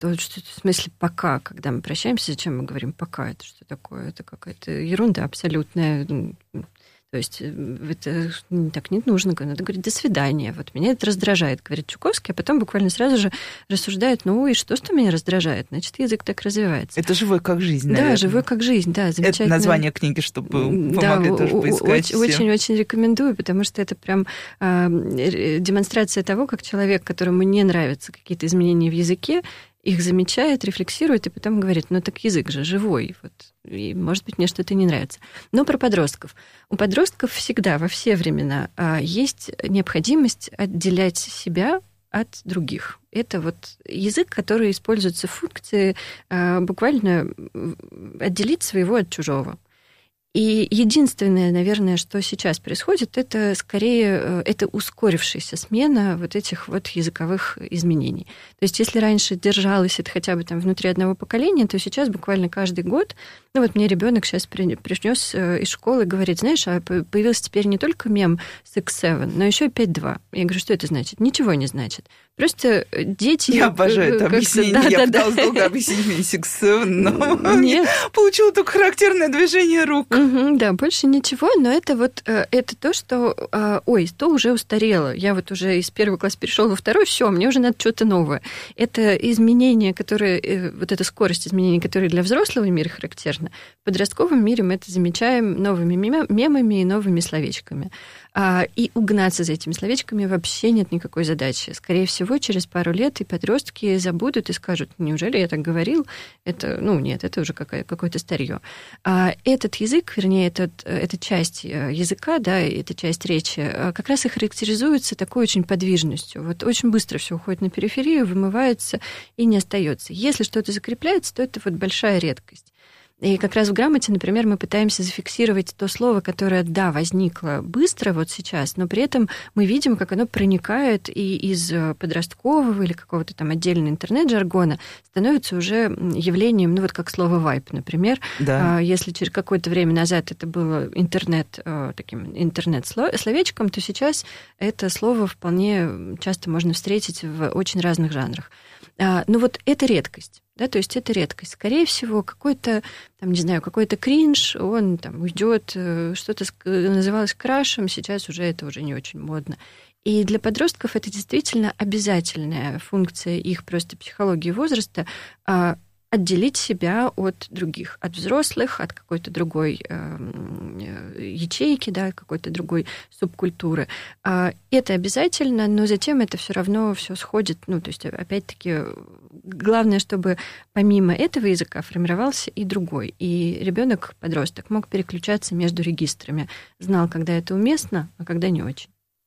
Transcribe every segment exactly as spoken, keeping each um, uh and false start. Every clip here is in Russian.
То, что, в смысле «пока», когда мы прощаемся, зачем мы говорим «пока»? Это что такое? Это какая-то ерунда абсолютная. То есть это так не нужно. Надо говорить «до свидания». Вот меня это раздражает, говорит Чуковский, а потом буквально сразу же рассуждает, ну и что, что меня раздражает? Значит, язык так развивается. Это «Живой как жизнь», наверное. Да, «Живой как жизнь», да, замечательно. Это название книги, чтобы помогать да, тоже поискать. Очень-очень рекомендую, потому что это прям э, демонстрация того, как человек, которому не нравятся какие-то изменения в языке, их замечает, рефлексирует, и потом говорит, ну так язык же живой, вот, и, может быть, мне что-то не нравится. Но про подростков. У подростков всегда, во все времена, есть необходимость отделять себя от других. Это вот язык, который используется в функции буквально отделить своего от чужого. И единственное, наверное, что сейчас происходит, это скорее это ускорившаяся смена вот этих вот языковых изменений. То есть если раньше держалось это хотя бы там внутри одного поколения, то сейчас буквально каждый год, ну вот мне ребенок сейчас принес из школы и говорит, знаешь, а появился теперь не только мем сикс севен, но еще и пять два. Я говорю, что это значит? Ничего не значит. Просто дети... Я обожаю это объяснение. Да, я да, пыталась да. долго объяснить мне сикс севен, но Нет. получила только характерное движение рук. Угу, да, больше ничего, но это вот это то, что... Ой, то уже устарело. Я вот уже из первого класса перешел во второй, все, мне уже надо что-то новое. Это изменения, которые... Вот эта скорость изменений, которые для взрослого мира характерна. В подростковом мире мы это замечаем новыми мемами и новыми словечками. И угнаться за этими словечками вообще нет никакой задачи. Скорее всего, через пару лет и подростки забудут и скажут, неужели я так говорил? Это, ну, нет, это уже какое-то старье. А этот язык, вернее, этот, эта часть языка, да, эта часть речи, как раз и характеризуется такой очень подвижностью. Вот очень быстро все уходит на периферию, вымывается и не остается. Если что-то закрепляется, то это вот большая редкость. И как раз в грамоте, например, мы пытаемся зафиксировать то слово, которое, да, возникло быстро вот сейчас, но при этом мы видим, как оно проникает и из подросткового или какого-то там отдельного интернет-жаргона становится уже явлением, ну вот как слово «вайп», например. Да. Если через какое-то время назад это было интернет, таким интернет-словечком, то сейчас это слово вполне часто можно встретить в очень разных жанрах. Ну вот это редкость. Да, то есть это редкость. Скорее всего, какой-то, там, не знаю, какой-то кринж, он там уйдет, что-то называлось крашем, сейчас уже это уже не очень модно. И для подростков это действительно обязательная функция их просто психологии возраста отделить себя от других, от взрослых, от какой-то другой э, ячейки, да, какой-то другой субкультуры. Это обязательно, но затем это все равно все сходит. Ну, то есть, опять-таки, главное, чтобы помимо этого языка формировался и другой. И ребенок, подросток, мог переключаться между регистрами, знал, когда это уместно, а когда не очень.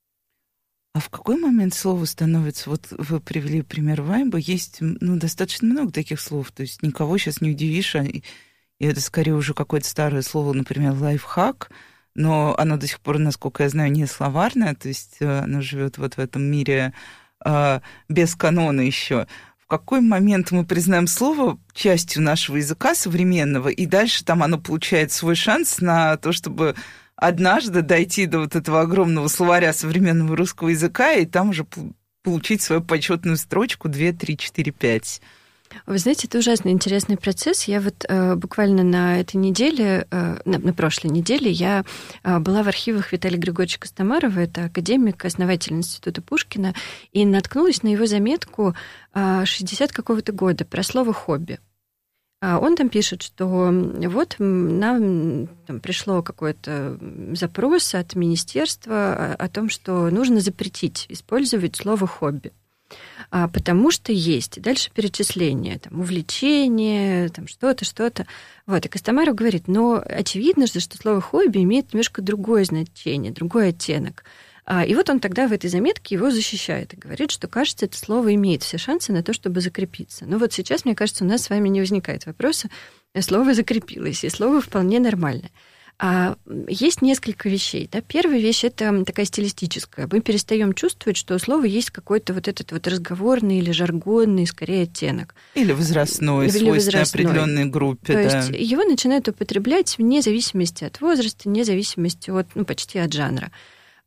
А в какой момент слово становится... Вот вы привели пример вайба. Есть ну, достаточно много таких слов. То есть никого сейчас не удивишь. И это скорее уже какое-то старое слово, например, лайфхак. Но оно до сих пор, насколько я знаю, не словарное. То есть оно живет вот в этом мире э, без канона еще. В какой момент мы признаем слово частью нашего языка современного, и дальше там оно получает свой шанс на то, чтобы... однажды дойти до вот этого огромного словаря современного русского языка и там уже получить свою почетную строчку две, три, четыре, пять. Вы знаете, это ужасно интересный процесс. Я вот э, буквально на этой неделе, э, на, на прошлой неделе, я э, была в архивах Виталия Григорьевича Костомарова, это академик, основатель Института Пушкина, и наткнулась на его заметку э, шестидесятого какого-то года про слово «хобби». Он там пишет, что вот нам там пришло какой-то запрос от министерства о том, что нужно запретить использовать слово «хобби», потому что есть. Дальше перечисление, там, увлечение, там, что-то, что-то. Вот, и Костомаров говорит, но очевидно же, что слово «хобби» имеет немножко другое значение, другой оттенок. И вот он тогда в этой заметке его защищает и говорит, что, кажется, это слово имеет все шансы на то, чтобы закрепиться. Но вот сейчас, мне кажется, у нас с вами не возникает вопроса, слово закрепилось, и слово вполне нормальное. А есть несколько вещей. Да? Первая вещь – это такая стилистическая. Мы перестаем чувствовать, что у слова есть какой-то вот этот вот разговорный или жаргонный, скорее, оттенок. Или возрастной, или свойственный определенной группе. То да. есть его начинают употреблять вне зависимости от возраста, вне зависимости от, ну, почти от жанра.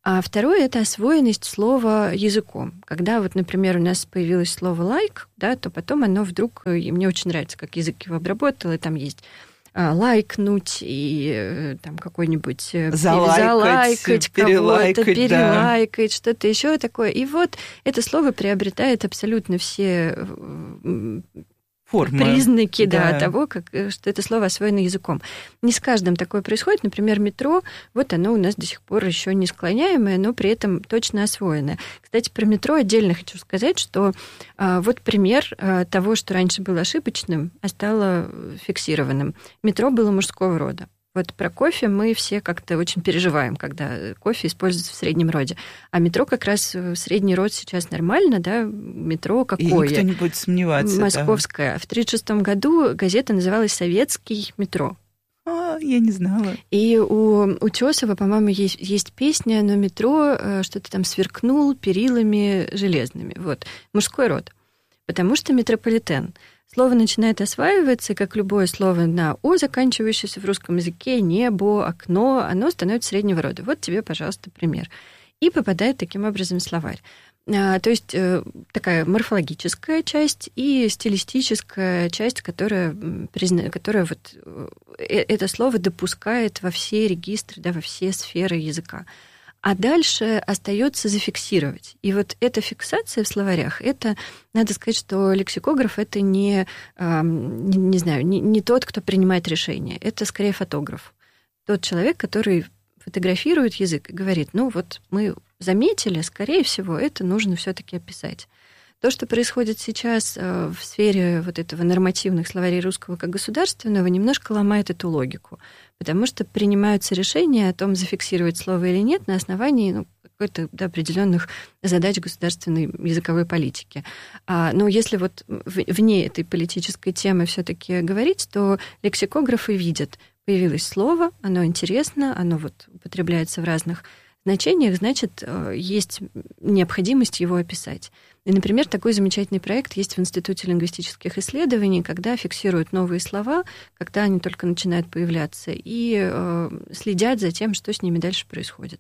А второе – это освоенность слова языком. Когда вот, например, у нас появилось слово «like», да, то потом оно вдруг, и мне очень нравится, как язык его обработал, и там есть лайкнуть и там какой-нибудь залайкать, залайкать перелайкать, кого-то, перелайкать, да. Что-то еще такое. И вот это слово приобретает абсолютно все формы, признаки да. Да, того, как, что это слово освоено языком. Не с каждым такое происходит. Например, метро, вот оно у нас до сих пор еще не склоняемое, но при этом точно освоенное. Кстати, про метро отдельно хочу сказать, что а, вот пример а, того, что раньше было ошибочным, а стало фиксированным. Метро было мужского рода. Вот про кофе мы все как-то очень переживаем, когда кофе используется в среднем роде. А метро как раз средний род сейчас нормально, да? Метро какое? И никто не будет сомневаться. Московское. Да. В тысяча девятьсот тридцать шестом году газета называлась «Советский метро». А, я не знала. И у Утёсова, по-моему, есть, есть песня, но метро что-то там сверкнул перилами железными. Вот. Мужской род. Потому что метрополитен. Слово начинает осваиваться, как любое слово на «о», заканчивающееся в русском языке, небо, окно, оно становится среднего рода. Вот тебе, пожалуйста, пример. И попадает таким образом в словарь. А, то есть такая морфологическая часть и стилистическая часть, которая, призна... которая вот это слово допускает во все регистры, да, во все сферы языка. А дальше остается зафиксировать. И вот эта фиксация в словарях, это, надо сказать, что лексикограф — это не, не, не знаю, не, не тот, кто принимает решение. Это скорее фотограф. Тот человек, который фотографирует язык и говорит, ну вот мы заметили, скорее всего, это нужно все-таки описать. То, что происходит сейчас в сфере вот этого нормативных словарей русского как государственного, немножко ломает эту логику, потому что принимаются решения о том, зафиксировать слово или нет на основании ну, какой-то да, определенных задач государственной языковой политики. А, но если вот вне этой политической темы все-таки говорить, то лексикографы видят, появилось слово, оно интересно, оно вот употребляется в разных значениях, значит, есть необходимость его описать. И, например, такой замечательный проект есть в Институте лингвистических исследований, когда фиксируют новые слова, когда они только начинают появляться, и э, следят за тем, что с ними дальше происходит.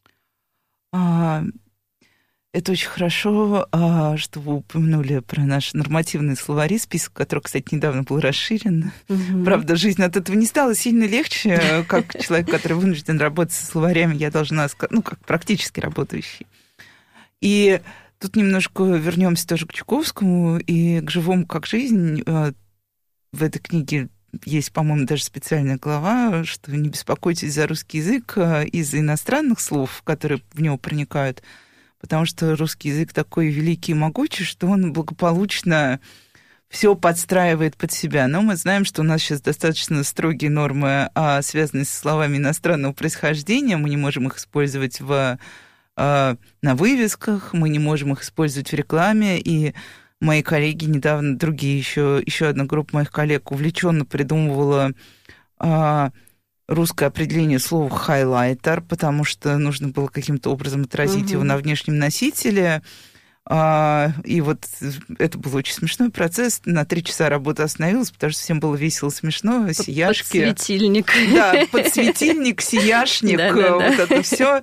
А, это очень хорошо, а, что вы упомянули про наши нормативные словари, список которых, кстати, недавно был расширен. Угу. Правда, жизнь от этого не стала сильно легче. Как человек, который вынужден работать со словарями, я должна сказать, ну, как практически работающий. И тут немножко вернемся тоже к Чуковскому и к живому как жизнь. В этой книге есть, по-моему, даже специальная глава, что не беспокойтесь за русский язык из-за иностранных слов, которые в него проникают, потому что русский язык такой великий и могучий, что он благополучно все подстраивает под себя. Но мы знаем, что у нас сейчас достаточно строгие нормы, связанные со словами иностранного происхождения. Мы не можем их использовать в на вывесках, мы не можем их использовать в рекламе, и мои коллеги недавно, другие еще, еще одна группа моих коллег увлеченно придумывала а, русское определение слова «хайлайтер», потому что нужно было каким-то образом отразить угу. его на внешнем носителе, а, и вот это был очень смешной процесс, на три часа работа остановилась, потому что всем было весело, смешно, сияшки. Подсветильник. Да, подсветильник, сияшник, вот это все.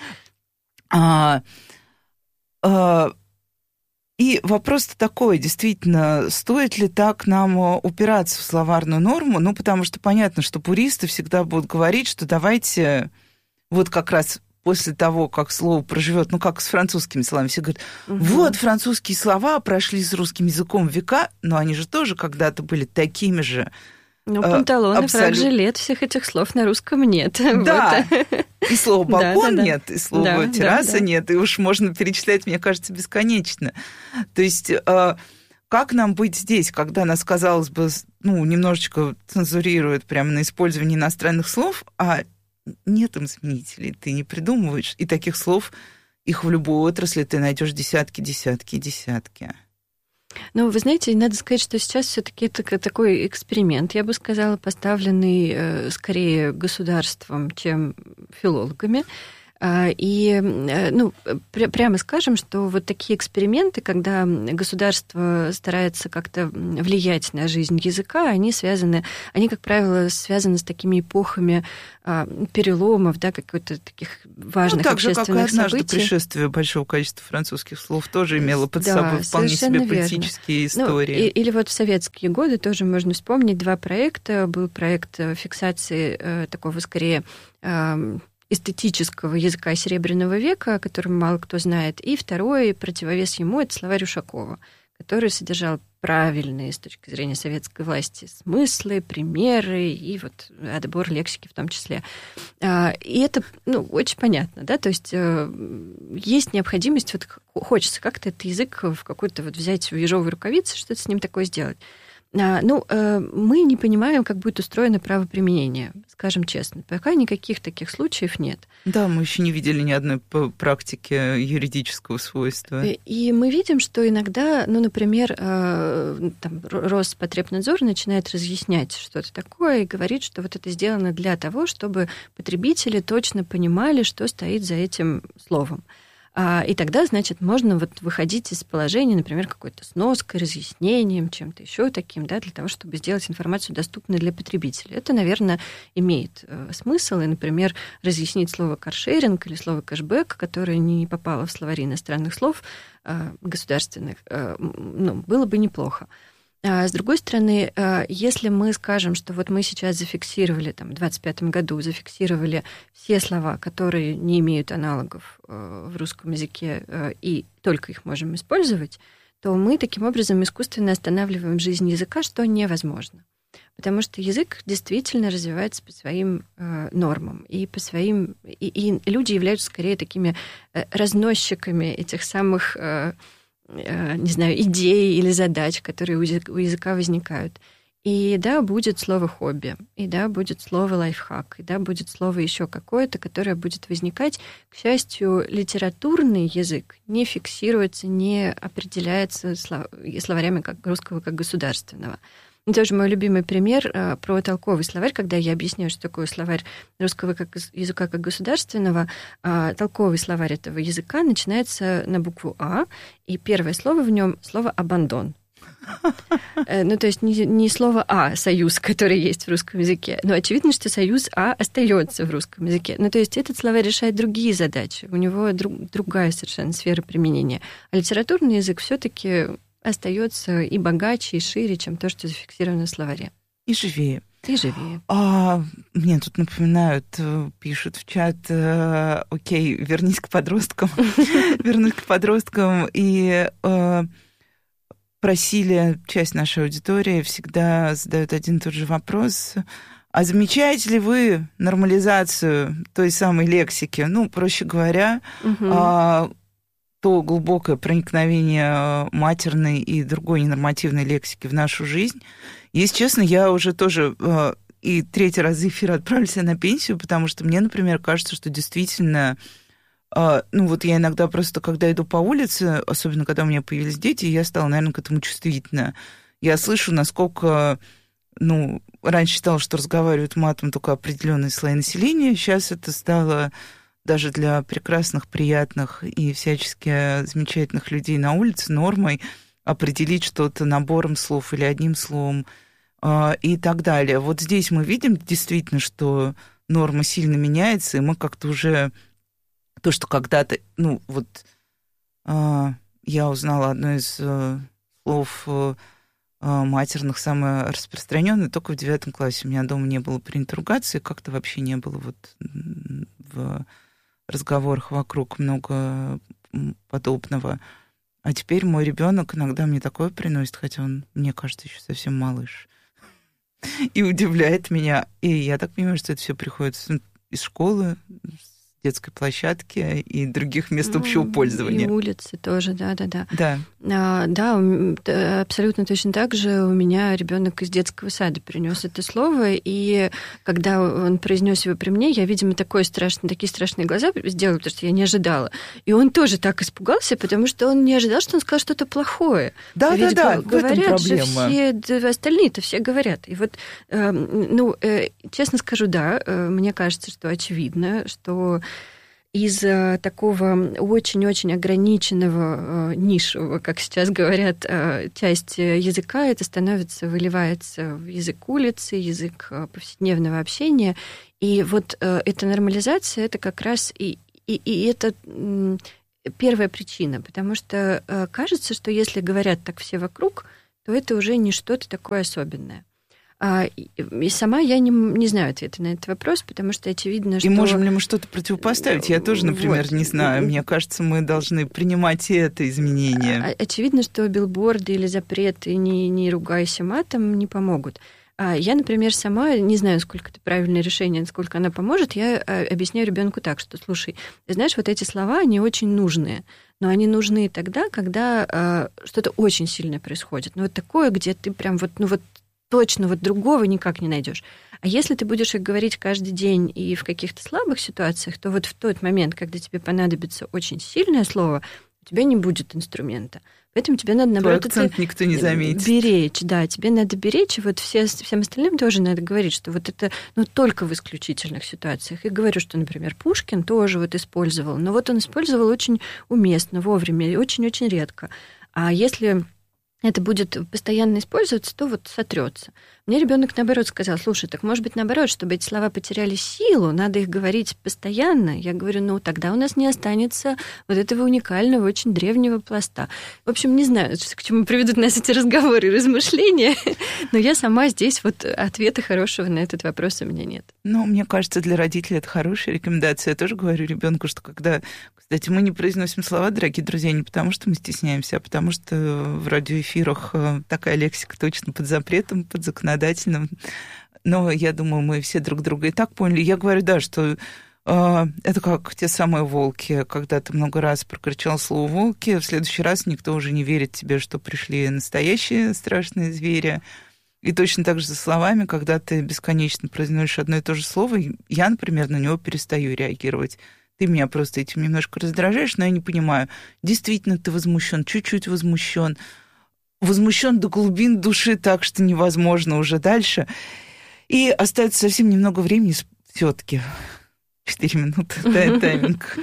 А, а, и вопрос-то такой, действительно, стоит ли так нам упираться в словарную норму? Ну, потому что понятно, что пуристы всегда будут говорить, что давайте вот как раз после того, как слово проживет, ну, как с французскими словами, все говорят, угу. вот французские слова прошли с русским языком века, но они же тоже когда-то были такими же. Ну, панталоны, абсолют... фрак, жилет, всех этих слов на русском нет. Да, вот. И слова балкон да, да, нет, да. и слова да, терраса да, да. нет, и уж можно перечислять, мне кажется, бесконечно. То есть как нам быть здесь, когда нас, казалось бы, ну, немножечко цензурируют прямо на использование иностранных слов, а нет им заменителей, ты не придумываешь. И таких слов, их в любой отрасли ты найдешь десятки, десятки, десятки. Ну, вы знаете, надо сказать, что сейчас все-таки это такой эксперимент, я бы сказала, поставленный э, скорее государством, чем филологами. И, ну, пр- прямо скажем, что вот такие эксперименты, когда государство старается как-то влиять на жизнь языка, они связаны, они, как правило, связаны с такими эпохами переломов, да, каких-то таких важных ну, так общественных же, как и однажды событий. пришествие большого количества французских слов тоже имело под да, собой вполне себе политические верно. истории. Ну, и, или вот в советские годы тоже можно вспомнить два проекта. Был проект фиксации э, такого, скорее, э, эстетического языка Серебряного века, о котором мало кто знает. И второй противовес ему — это словарь Ушакова, который содержал правильные с точки зрения советской власти смыслы, примеры и вот отбор лексики в том числе. И это, ну, очень понятно, да, то есть есть необходимость, вот хочется как-то этот язык в какую-то вот взять в ежовые рукавицы, что-то с ним такое сделать. Ну, мы не понимаем, как будет устроено правоприменение, скажем честно. Пока никаких таких случаев нет. Да, мы еще не видели ни одной практики юридического свойства. И мы видим, что иногда, ну, например, там, Роспотребнадзор начинает разъяснять что-то такое и говорит, что вот это сделано для того, чтобы потребители точно понимали, что стоит за этим словом. И тогда, значит, можно вот выходить из положения, например, какой-то сноской, разъяснением, чем-то еще таким, да, для того, чтобы сделать информацию доступной для потребителей. Это, наверное, имеет смысл. И, например, разъяснить слово каршеринг или слово кэшбэк, которое не попало в словари иностранных слов государственных, ну, было бы неплохо. С другой стороны, если мы скажем, что вот мы сейчас зафиксировали, там, в двадцать пятом году зафиксировали все слова, которые не имеют аналогов в русском языке, и только их можем использовать, то мы таким образом искусственно останавливаем жизнь языка, что невозможно. Потому что язык действительно развивается по своим э, нормам, и по своим. И, и люди являются скорее такими разносчиками этих самых. Э, не знаю, идей или задач, которые у языка возникают. И да, будет слово «хобби», и да, будет слово «лайфхак», и да, будет слово еще какое-то, которое будет возникать. К счастью, литературный язык не фиксируется, не определяется словарями как русского как государственного. Тоже мой любимый пример про толковый словарь, когда я объясняю, что такое словарь русского как языка как государственного. Толковый словарь этого языка начинается на букву «А», и первое слово в нем слово «абандон». Ну, то есть не, не слово «а», «союз», который есть в русском языке, но очевидно, что союз «а» остается в русском языке. Ну, то есть этот словарь решает другие задачи, у него друг, другая совершенно сфера применения. А литературный язык все-таки остается и богаче, и шире, чем то, что зафиксировано в словаре. И живее. И живее. А, мне тут напоминают, пишут в чат, окей, вернись к подросткам. Вернусь к подросткам. И просили, часть нашей аудитории всегда задают один и тот же вопрос. А замечаете ли вы нормализацию той самой лексики? Ну, проще говоря, то глубокое проникновение матерной и другой ненормативной лексики в нашу жизнь. Если честно, я уже тоже э, и третий раз за эфир отправлюсь на пенсию, потому что мне, например, кажется, что действительно, э, ну вот я иногда просто, когда иду по улице, особенно когда у меня появились дети, я стала, наверное, к этому чувствительна. Я слышу, насколько, ну, раньше считала, что разговаривают матом только определенные слои населения, сейчас это стало даже для прекрасных, приятных и всячески замечательных людей на улице нормой определить что-то набором слов или одним словом э, и так далее. Вот здесь мы видим действительно, что норма сильно меняется, и мы как-то уже... То, что когда-то... Ну, вот э, я узнала одно из э, слов э, матерных, самое распространенное, только в девятом классе. У меня дома не было принято ругаться, и как-то вообще не было вот в разговорах вокруг много подобного. А теперь мой ребенок иногда мне такое приносит, хотя он, мне кажется, еще совсем малыш. И удивляет меня. И я так понимаю, что это все приходит из школы, с детской площадки и других мест общего пользования. И улицы тоже, да-да-да. Да. А, да, абсолютно точно так же у меня ребенок из детского сада принес это слово, и когда он произнес его при мне, я, видимо, такое страшное, такие страшные глаза сделала, потому что я не ожидала. И он тоже так испугался, потому что он не ожидал, что он сказал что-то плохое. Да-да-да, в этом говорят же проблема. все, остальные-то все говорят. И вот, ну, честно скажу, да, мне кажется, что очевидно, что из такого очень-очень ограниченного, нишевого, как сейчас говорят, части языка, это становится, выливается в язык улицы, язык повседневного общения. И вот эта нормализация, это как раз и, и, и это первая причина, потому что кажется, что если говорят так все вокруг, то это уже не что-то такое особенное. И сама я не, не знаю ответа на этот вопрос, потому что очевидно, что... И можем ли мы что-то противопоставить? Я тоже, например, вот. не знаю. Мне кажется, мы должны принимать и это изменение. Очевидно, что билборды или запреты «не, не ругайся матом» не помогут. Я, например, сама не знаю, сколько это правильное решение, насколько оно поможет. Я объясняю ребенку так, что, слушай, ты знаешь, вот эти слова, они очень нужные, но они нужны тогда, когда что-то очень сильное происходит. Ну, вот такое, где ты прям вот, ну вот, точно вот другого никак не найдешь. А если ты будешь их говорить каждый день и в каких-то слабых ситуациях, то вот в тот момент, когда тебе понадобится очень сильное слово, у тебя не будет инструмента. Поэтому тебе надо, наоборот, твой акцент никто не заметит. Беречь, да, тебе надо беречь, и вот все, всем остальным тоже надо говорить, что вот это, ну, только в исключительных ситуациях. И говорю, что, например, Пушкин тоже вот использовал, но вот он использовал очень уместно, вовремя, и очень-очень редко. А если это будет постоянно использоваться, то вот сотрется. Мне ребенок наоборот сказал, слушай, так может быть наоборот, чтобы эти слова потеряли силу, надо их говорить постоянно. Я говорю, ну тогда у нас не останется вот этого уникального, очень древнего пласта. В общем, не знаю, к чему приведут нас эти разговоры и размышления, но я сама здесь вот ответа хорошего на этот вопрос у меня нет. Ну, мне кажется, для родителей это хорошая рекомендация. Я тоже говорю ребенку, что когда... Кстати, мы не произносим слова, дорогие друзья, не потому что мы стесняемся, а потому что в радиоэфирах такая лексика точно под запретом, под законодательным. Но я думаю, мы все друг друга и так поняли. Я говорю, да, что э, это как те самые волки, когда ты много раз прокричал слово «волки», в следующий раз никто уже не верит тебе, что пришли настоящие страшные звери. И точно так же со словами, когда ты бесконечно произносишь одно и то же слово, я, например, на него перестаю реагировать. Ты меня просто этим немножко раздражаешь, но я не понимаю, действительно ты возмущен, чуть-чуть возмущен, возмущен до глубин души так, что невозможно уже дальше. И остается совсем немного времени все-таки. Четыре минуты, тайминг.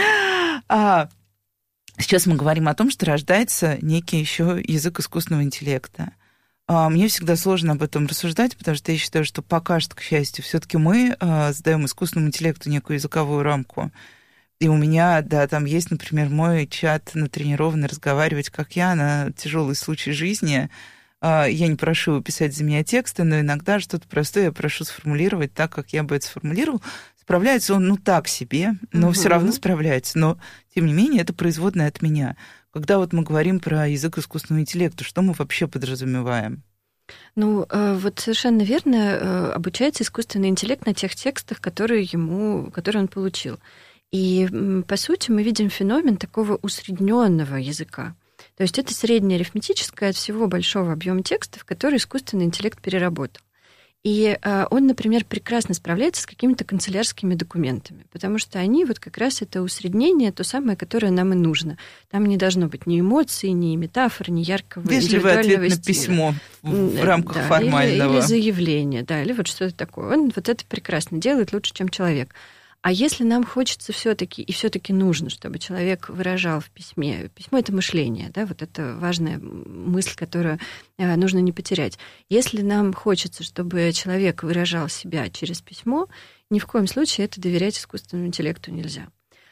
А сейчас мы говорим о том, что рождается некий еще язык искусственного интеллекта. Мне всегда сложно об этом рассуждать, потому что я считаю, что пока что, к счастью, все-таки мы задаем искусственному интеллекту некую языковую рамку. И у меня, да, там есть, например, мой чат натренированный разговаривать, как я, на тяжелый случай жизни. Я не прошу его писать за меня тексты, но иногда что-то простое я прошу сформулировать так, как я бы это сформулировал. Справляется он, ну, так себе, но угу. все равно справляется. Но, тем не менее, это производное от меня. Когда вот мы говорим про язык искусственного интеллекта, что мы вообще подразумеваем? Ну, вот совершенно верно, обучается искусственный интеллект на тех текстах, которые, ему, которые он получил. И, по сути, мы видим феномен такого усредненного языка. То есть это среднее арифметическое от всего большого объема текстов, который искусственный интеллект переработал. И он, например, прекрасно справляется с какими-то канцелярскими документами, потому что они вот как раз это усреднение, то самое, которое нам и нужно. Там не должно быть ни эмоций, ни метафор, ни яркого вежливый индивидуального ответ стиля. На письмо в рамках да, формального. Или, или заявление, да, или вот что-то такое. Он вот это прекрасно делает, лучше, чем человек. А если нам хочется все-таки, и все-таки нужно, чтобы человек выражал в письме, письмо — это мышление, да, вот это важная мысль, которую нужно не потерять. Если нам хочется, чтобы человек выражал себя через письмо, ни в коем случае это доверять искусственному интеллекту нельзя.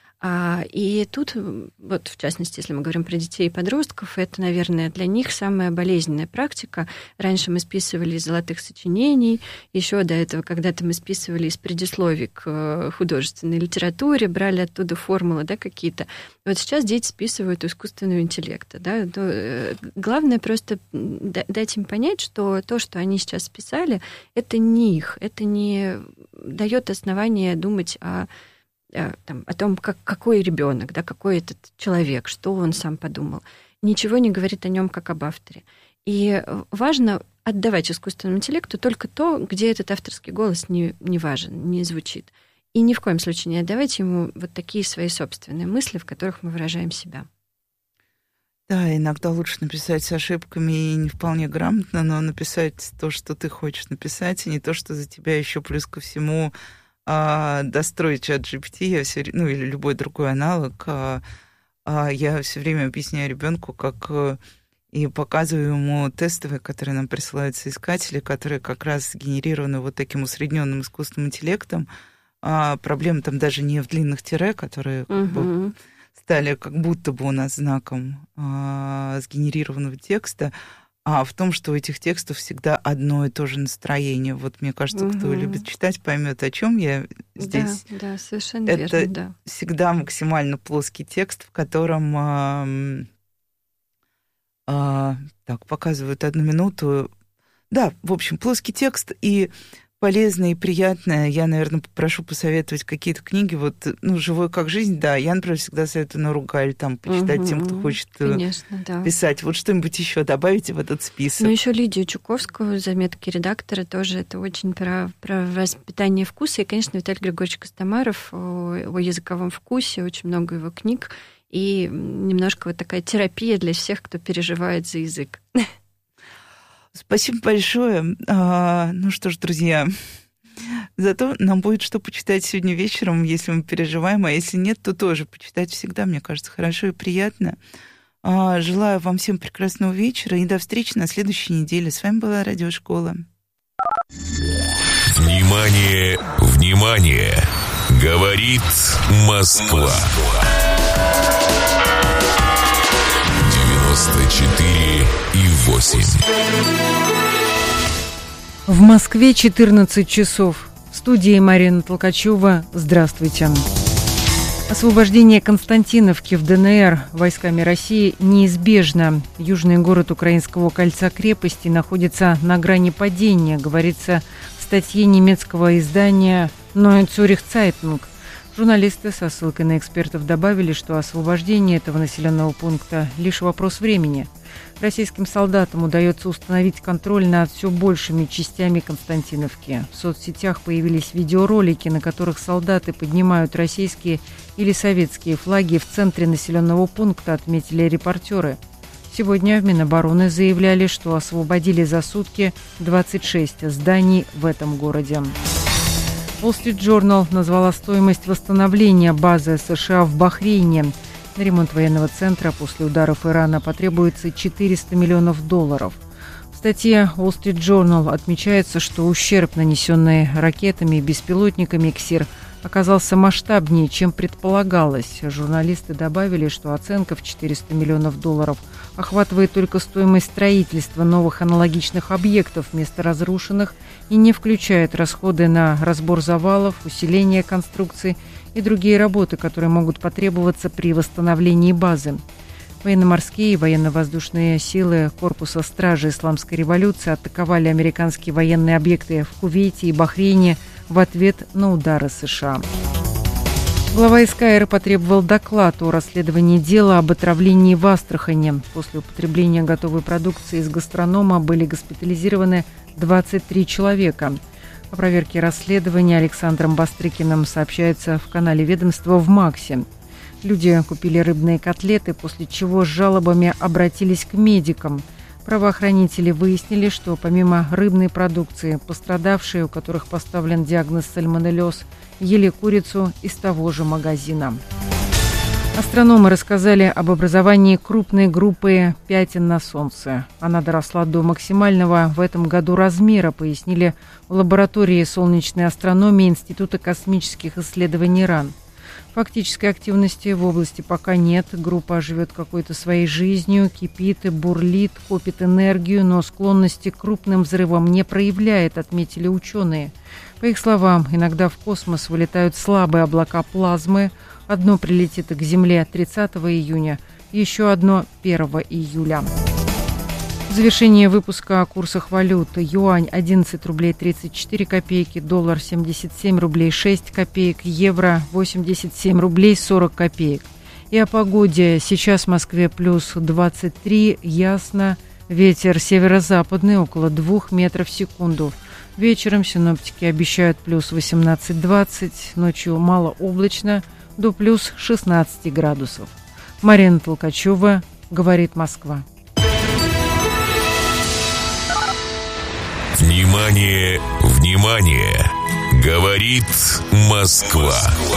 И тут, вот в частности, если мы говорим про детей и подростков, это, наверное, для них самая болезненная практика. Раньше мы списывали из золотых сочинений, еще до этого когда-то мы списывали из предисловий к художественной литературе, брали оттуда формулы, да, какие-то. Вот сейчас дети списывают у искусственного интеллекта. Да. Главное просто дать им понять, что то, что они сейчас списали, это не их, это не дает основания думать о Там, о том, как, какой ребенок, да, какой этот человек, что он сам подумал. Ничего не говорит о нем как об авторе. И важно отдавать искусственному интеллекту только то, где этот авторский голос не, не важен, не звучит. И ни в коем случае не отдавать ему вот такие свои собственные мысли, в которых мы выражаем себя. Да, иногда лучше написать с ошибками и не вполне грамотно, но написать то, что ты хочешь написать, и не то, что за тебя еще плюс ко всему а, достроить чат джи пи ти, я все, ну или любой другой аналог, а, а, я все время объясняю ребенку, как и показываю ему тестовые, которые нам присылают соискатели, которые как раз генерированы вот таким усредненным искусственным интеллектом. А проблема там даже не в длинных тире, которые как бы стали как будто бы у нас знаком а, сгенерированного текста, а в том, что у этих текстов всегда одно и то же настроение. Вот мне кажется, кто угу. любит читать, поймет, о чем я здесь. Да, да, совершенно это верно, да. всегда максимально плоский текст, в котором а, а, так показывают одну минуту. Да, в общем, плоский текст и полезное и приятное. Я, наверное, попрошу посоветовать какие-то книги. Вот, ну, «Живой как жизнь», да. Я, например, всегда советую на Ругаль там почитать угу, тем, кто хочет конечно, да. писать. Вот что-нибудь еще добавите в этот список. Ну, еще Лидию Чуковскую, «Заметки редактора», тоже это очень про, про воспитание вкуса. И, конечно, Виталий Григорьевич Костомаров о, о языковом вкусе, очень много его книг. И немножко вот такая терапия для всех, кто переживает за язык. Спасибо большое. А, ну что ж, друзья, зато нам будет что почитать сегодня вечером, если мы переживаем, а если нет, то тоже почитать всегда, мне кажется, хорошо и приятно. А, желаю вам всем прекрасного вечера и до встречи на следующей неделе. С вами была Радиошкола. Внимание, внимание! Говорит Москва. девяносто четыре и восемь. В Москве четырнадцать часов. В студии Марина Толкачева. Здравствуйте. Освобождение Константиновки в ДНР войсками России неизбежно. Южный город Украинского кольца крепости находится на грани падения, говорится в статье немецкого издания Neue Zürcher Zeitung. Журналисты со ссылкой на экспертов добавили, что освобождение этого населенного пункта – лишь вопрос времени. Российским солдатам удается установить контроль над все большими частями Константиновки. В соцсетях появились видеоролики, на которых солдаты поднимают российские или советские флаги в центре населенного пункта, отметили репортеры. Сегодня в Минобороны заявляли, что освободили за сутки двадцать шесть зданий в этом городе. Wall Street Journal назвала стоимость восстановления базы США в Бахрейне. На ремонт военного центра после ударов Ирана потребуется четыреста миллионов долларов. В статье Wall Street Journal отмечается, что ущерб, нанесенный ракетами и беспилотниками КСИР, оказался масштабнее, чем предполагалось. Журналисты добавили, что оценка в четыреста миллионов долларов охватывает только стоимость строительства новых аналогичных объектов вместо разрушенных и не включает расходы на разбор завалов, усиление конструкций и другие работы, которые могут потребоваться при восстановлении базы. Военно-морские и военно-воздушные силы Корпуса Стражи Исламской революции атаковали американские военные объекты в Кувейте и Бахрейне в ответ на удары США. Глава СКР потребовал доклад о расследовании дела об отравлении в Астрахани. После употребления готовой продукции из гастронома были госпитализированы двадцать три человека. О проверке расследования Александром Бастрыкиным сообщается в канале ведомства в МАКСе. Люди купили рыбные котлеты, после чего с жалобами обратились к медикам. Правоохранители выяснили, что помимо рыбной продукции, пострадавшие, у которых поставлен диагноз сальмонеллез, ели курицу из того же магазина. Астрономы рассказали об образовании крупной группы пятен на Солнце. Она доросла до максимального в этом году размера, пояснили в лаборатории солнечной астрономии Института космических исследований РАН. Фактической активности в области пока нет. Группа живет какой-то своей жизнью, кипит и бурлит, копит энергию, но склонности к крупным взрывам не проявляет, отметили ученые. По их словам, иногда в космос вылетают слабые облака плазмы. Одно прилетит к Земле тридцатого июня, еще одно первого июля. В завершение выпуска о курсах валют. Юань одиннадцать рублей тридцать четыре копейки, доллар семьдесят семь рублей шесть копеек, евро восемьдесят семь рублей сорок копеек. И о погоде. Сейчас в Москве плюс двадцать три, ясно. Ветер северо-западный около двух метров в секунду. Вечером синоптики обещают плюс восемнадцать двадцать, ночью малооблачно до плюс шестнадцать градусов. Марина Толкачева, говорит Москва. Внимание, внимание! Говорит Москва.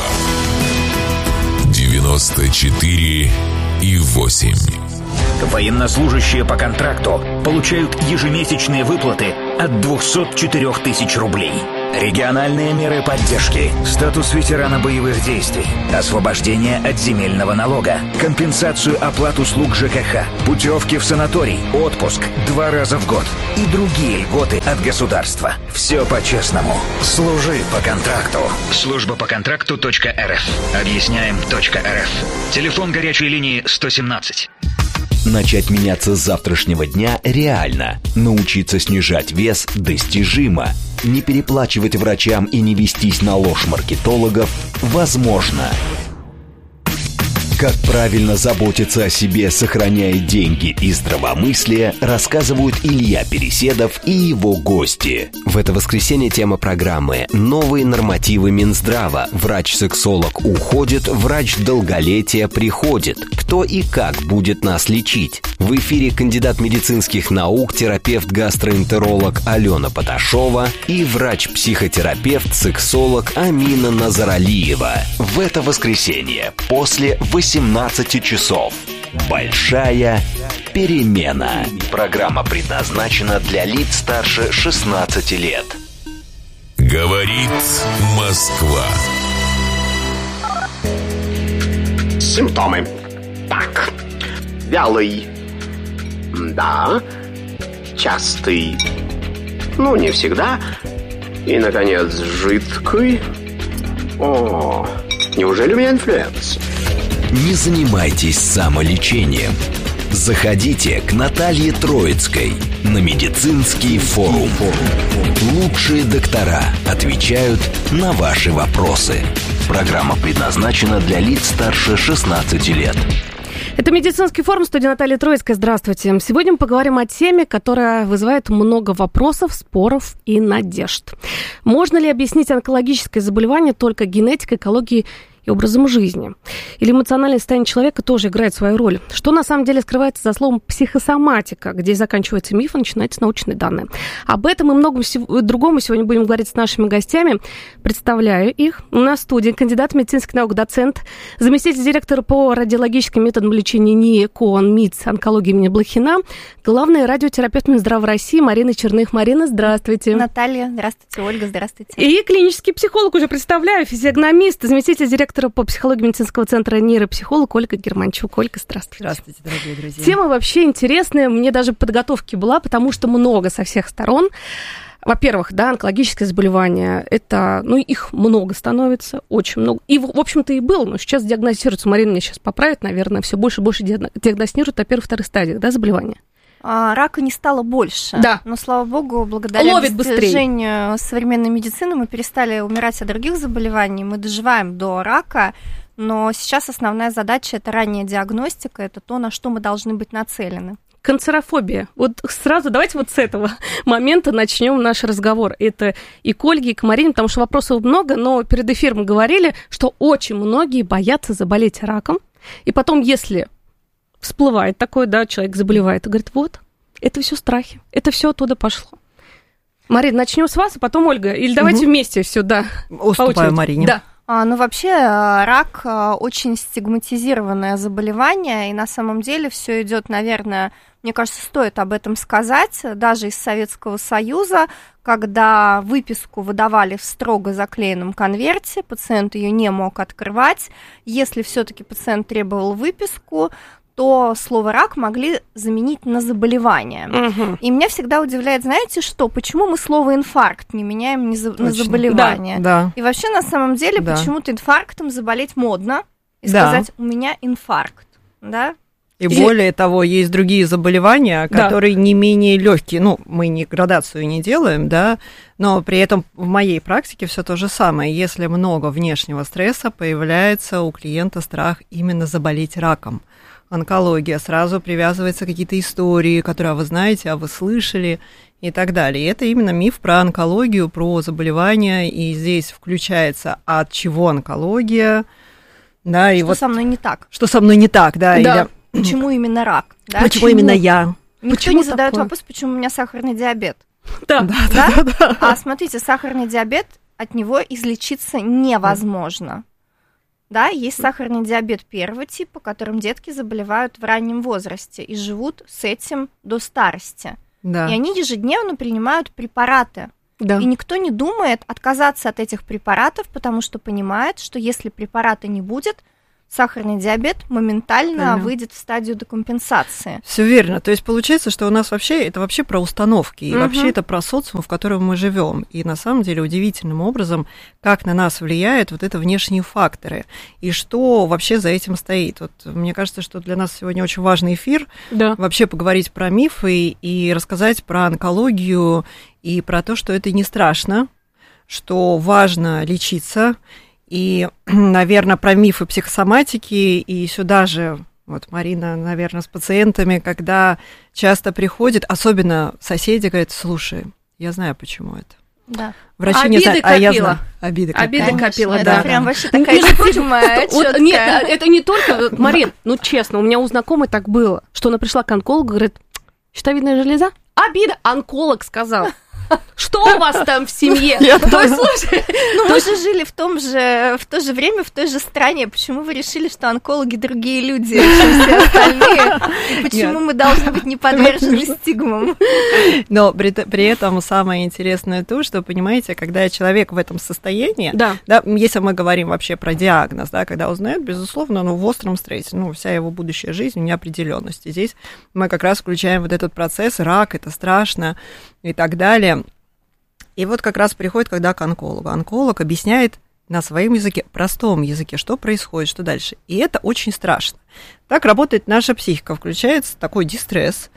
девяносто четыре и восемь. Военнослужащие по контракту получают ежемесячные выплаты от двухсот четырёх тысяч рублей. Региональные меры поддержки, статус ветерана боевых действий, освобождение от земельного налога, компенсацию оплат услуг ЖКХ, путевки в санаторий, отпуск два раза в год и другие льготы от государства. Все по-честному. Служи по контракту. Служба по контракту точка эр эф. Объясняем точка эр эф. Телефон горячей линии сто семнадцать. Начать меняться с завтрашнего дня реально. Научиться снижать вес достижимо. Не переплачивать врачам и не вестись на ложь маркетологов возможно. Как правильно заботиться о себе, сохраняя деньги и здравомыслие, рассказывают Илья Переседов и его гости. В это воскресенье тема программы «Новые нормативы Минздрава». Врач-сексолог уходит, врач долголетия приходит. Кто и как будет нас лечить? В эфире кандидат медицинских наук, терапевт-гастроэнтеролог Алена Поташова и врач-психотерапевт, сексолог Амина Назаралиева. В это воскресенье после восемнадцати часов. Большая перемена. Программа предназначена для лиц старше шестнадцати лет. Говорит Москва. Симптомы. Так. Вялый. Да. Частый. Ну, не всегда. И, наконец, жидкий. О, неужели у меня инфлюенс? Не занимайтесь самолечением. Заходите к Наталье Троицкой на медицинский форум. Лучшие доктора отвечают на ваши вопросы. Программа предназначена для лиц старше шестнадцати лет. Это медицинский форум, студия Наталья Троицкая. Здравствуйте. Сегодня мы поговорим о теме, которая вызывает много вопросов, споров и надежд. Можно ли объяснить онкологическое заболевание только генетикой, экологией и образом жизни? Или эмоциональное состояние человека тоже играет свою роль? Что на самом деле скрывается за словом психосоматика, где заканчивается миф, а начинаются научные данные? Об этом и многом другом мы сегодня будем говорить с нашими гостями. Представляю их. У нас в студии кандидат медицинских наук, доцент, заместитель директора по радиологическим методам лечения НИИ КООН МИЦ онкологии имени Блохина, главный радиотерапевт Минздрава России Марина Черных. Марина, здравствуйте. Наталья, здравствуйте. Ольга, здравствуйте. И клинический психолог, уже представляю, физиогномист, заместитель директора по психологии медицинского центра нейропсихолог Ольга Германчук. Ольга, здравствуйте. Здравствуйте, дорогие друзья. Тема вообще интересная, мне даже подготовки была, потому что много со всех сторон. Во-первых, да, онкологическое заболевание, это, ну, их много становится, очень много. И, в общем-то, и было, но сейчас диагностируется, Марина меня сейчас поправит, наверное, все больше и больше диагностируют на первых-вторых стадиях, да, заболевания. А, рака не стало больше, да. Но, слава богу, благодаря Ловит достижению быстрее. современной медицины мы перестали умирать от других заболеваний, мы доживаем до рака, но сейчас основная задача – это ранняя диагностика, это то, на что мы должны быть нацелены. Канцерофобия. Вот сразу давайте вот с этого момента начнем наш разговор. Это и к Ольге, и к Марине, потому что вопросов много, но перед эфиром говорили, что очень многие боятся заболеть раком, и потом, если всплывает такое, да, человек заболевает и говорит, вот, это все страхи, это все оттуда пошло. Марина, начнем с вас, а потом Ольга. Или давайте угу. вместе все, да. Уступаю Марине. Да. А, ну, вообще, рак очень стигматизированное заболевание, и на самом деле все идет, наверное, мне кажется, стоит об этом сказать, даже из Советского Союза, когда выписку выдавали в строго заклеенном конверте, пациент ее не мог открывать. Если все-таки пациент требовал выписку, то слово «рак» могли заменить на заболевание. Угу. И меня всегда удивляет, знаете что, почему мы слово «инфаркт» не меняем на заболевание? Да, да. И вообще, на самом деле, да. почему-то инфарктом заболеть модно и да. сказать «у меня инфаркт», да? И, и более того, есть другие заболевания, которые да. не менее легкие. Ну, мы не градацию не делаем, да, но при этом в моей практике все то же самое. Если много внешнего стресса, появляется у клиента страх именно заболеть раком. Онкология, сразу привязываются какие-то истории, которые вы знаете, а вы слышали и так далее. И это именно миф про онкологию, про заболевания, и здесь включается, от чего онкология, да, и что вот... со мной не так. Что со мной не так, да. Да, или... почему именно рак? Да? Почему, почему именно я? Никто почему не задает такое? вопрос, почему у меня сахарный диабет. Да, да, да? да, да. А смотрите, сахарный диабет от него излечиться невозможно. Да, есть сахарный диабет первого типа, которым детки заболевают в раннем возрасте и живут с этим до старости. Да. И они ежедневно принимают препараты. Да. И никто не думает отказаться от этих препаратов, потому что понимает, что если препарата не будет, сахарный диабет моментально Правильно. выйдет в стадию декомпенсации. Все верно. То есть получается, что у нас вообще это вообще про установки, и Мгм. вообще это про социум, в котором мы живем. И на самом деле удивительным образом, как на нас влияют вот это внешние факторы, и что вообще за этим стоит. Вот мне кажется, что для нас сегодня очень важный эфир, Да. вообще поговорить про мифы и рассказать про онкологию и про то, что это не страшно, что важно лечиться. И, наверное, про мифы психосоматики, и сюда же, вот Марина, наверное, с пациентами, когда часто приходит, особенно соседи говорят: слушай, я знаю, почему это. Да. Врачи Обиды не знают, а я копила. знаю. Обиды копила. Обиды Конечно, копила, это да. прям вообще Ну, такая между прочим, тема вот, чёткая. нет, это не только, Марин, ну честно, у меня у знакомой так было, что она пришла к онкологу, говорит: щитовидная железа? Обида. Онколог сказал. Что у вас там в семье? То есть, слушай, Ну, мы же жили в том же, в то же время, в той же стране. Почему вы решили, что онкологи другие люди, чем все остальные? И почему мы должны быть не подвержены стигмам? Но при, при этом самое интересное то, что, понимаете, когда человек в этом состоянии, да. да, если мы говорим вообще про диагноз, да, когда узнает, безусловно, ну, в остром стрессе, ну, вся его будущая жизнь в неопределенности. Здесь мы как раз включаем вот этот процесс: рак, это страшно и так далее. И вот как раз приходит, когда к онкологу. Онколог объясняет на своем языке, простом языке, что происходит, что дальше. И это очень страшно. Так работает наша психика. Включается такой дистресс,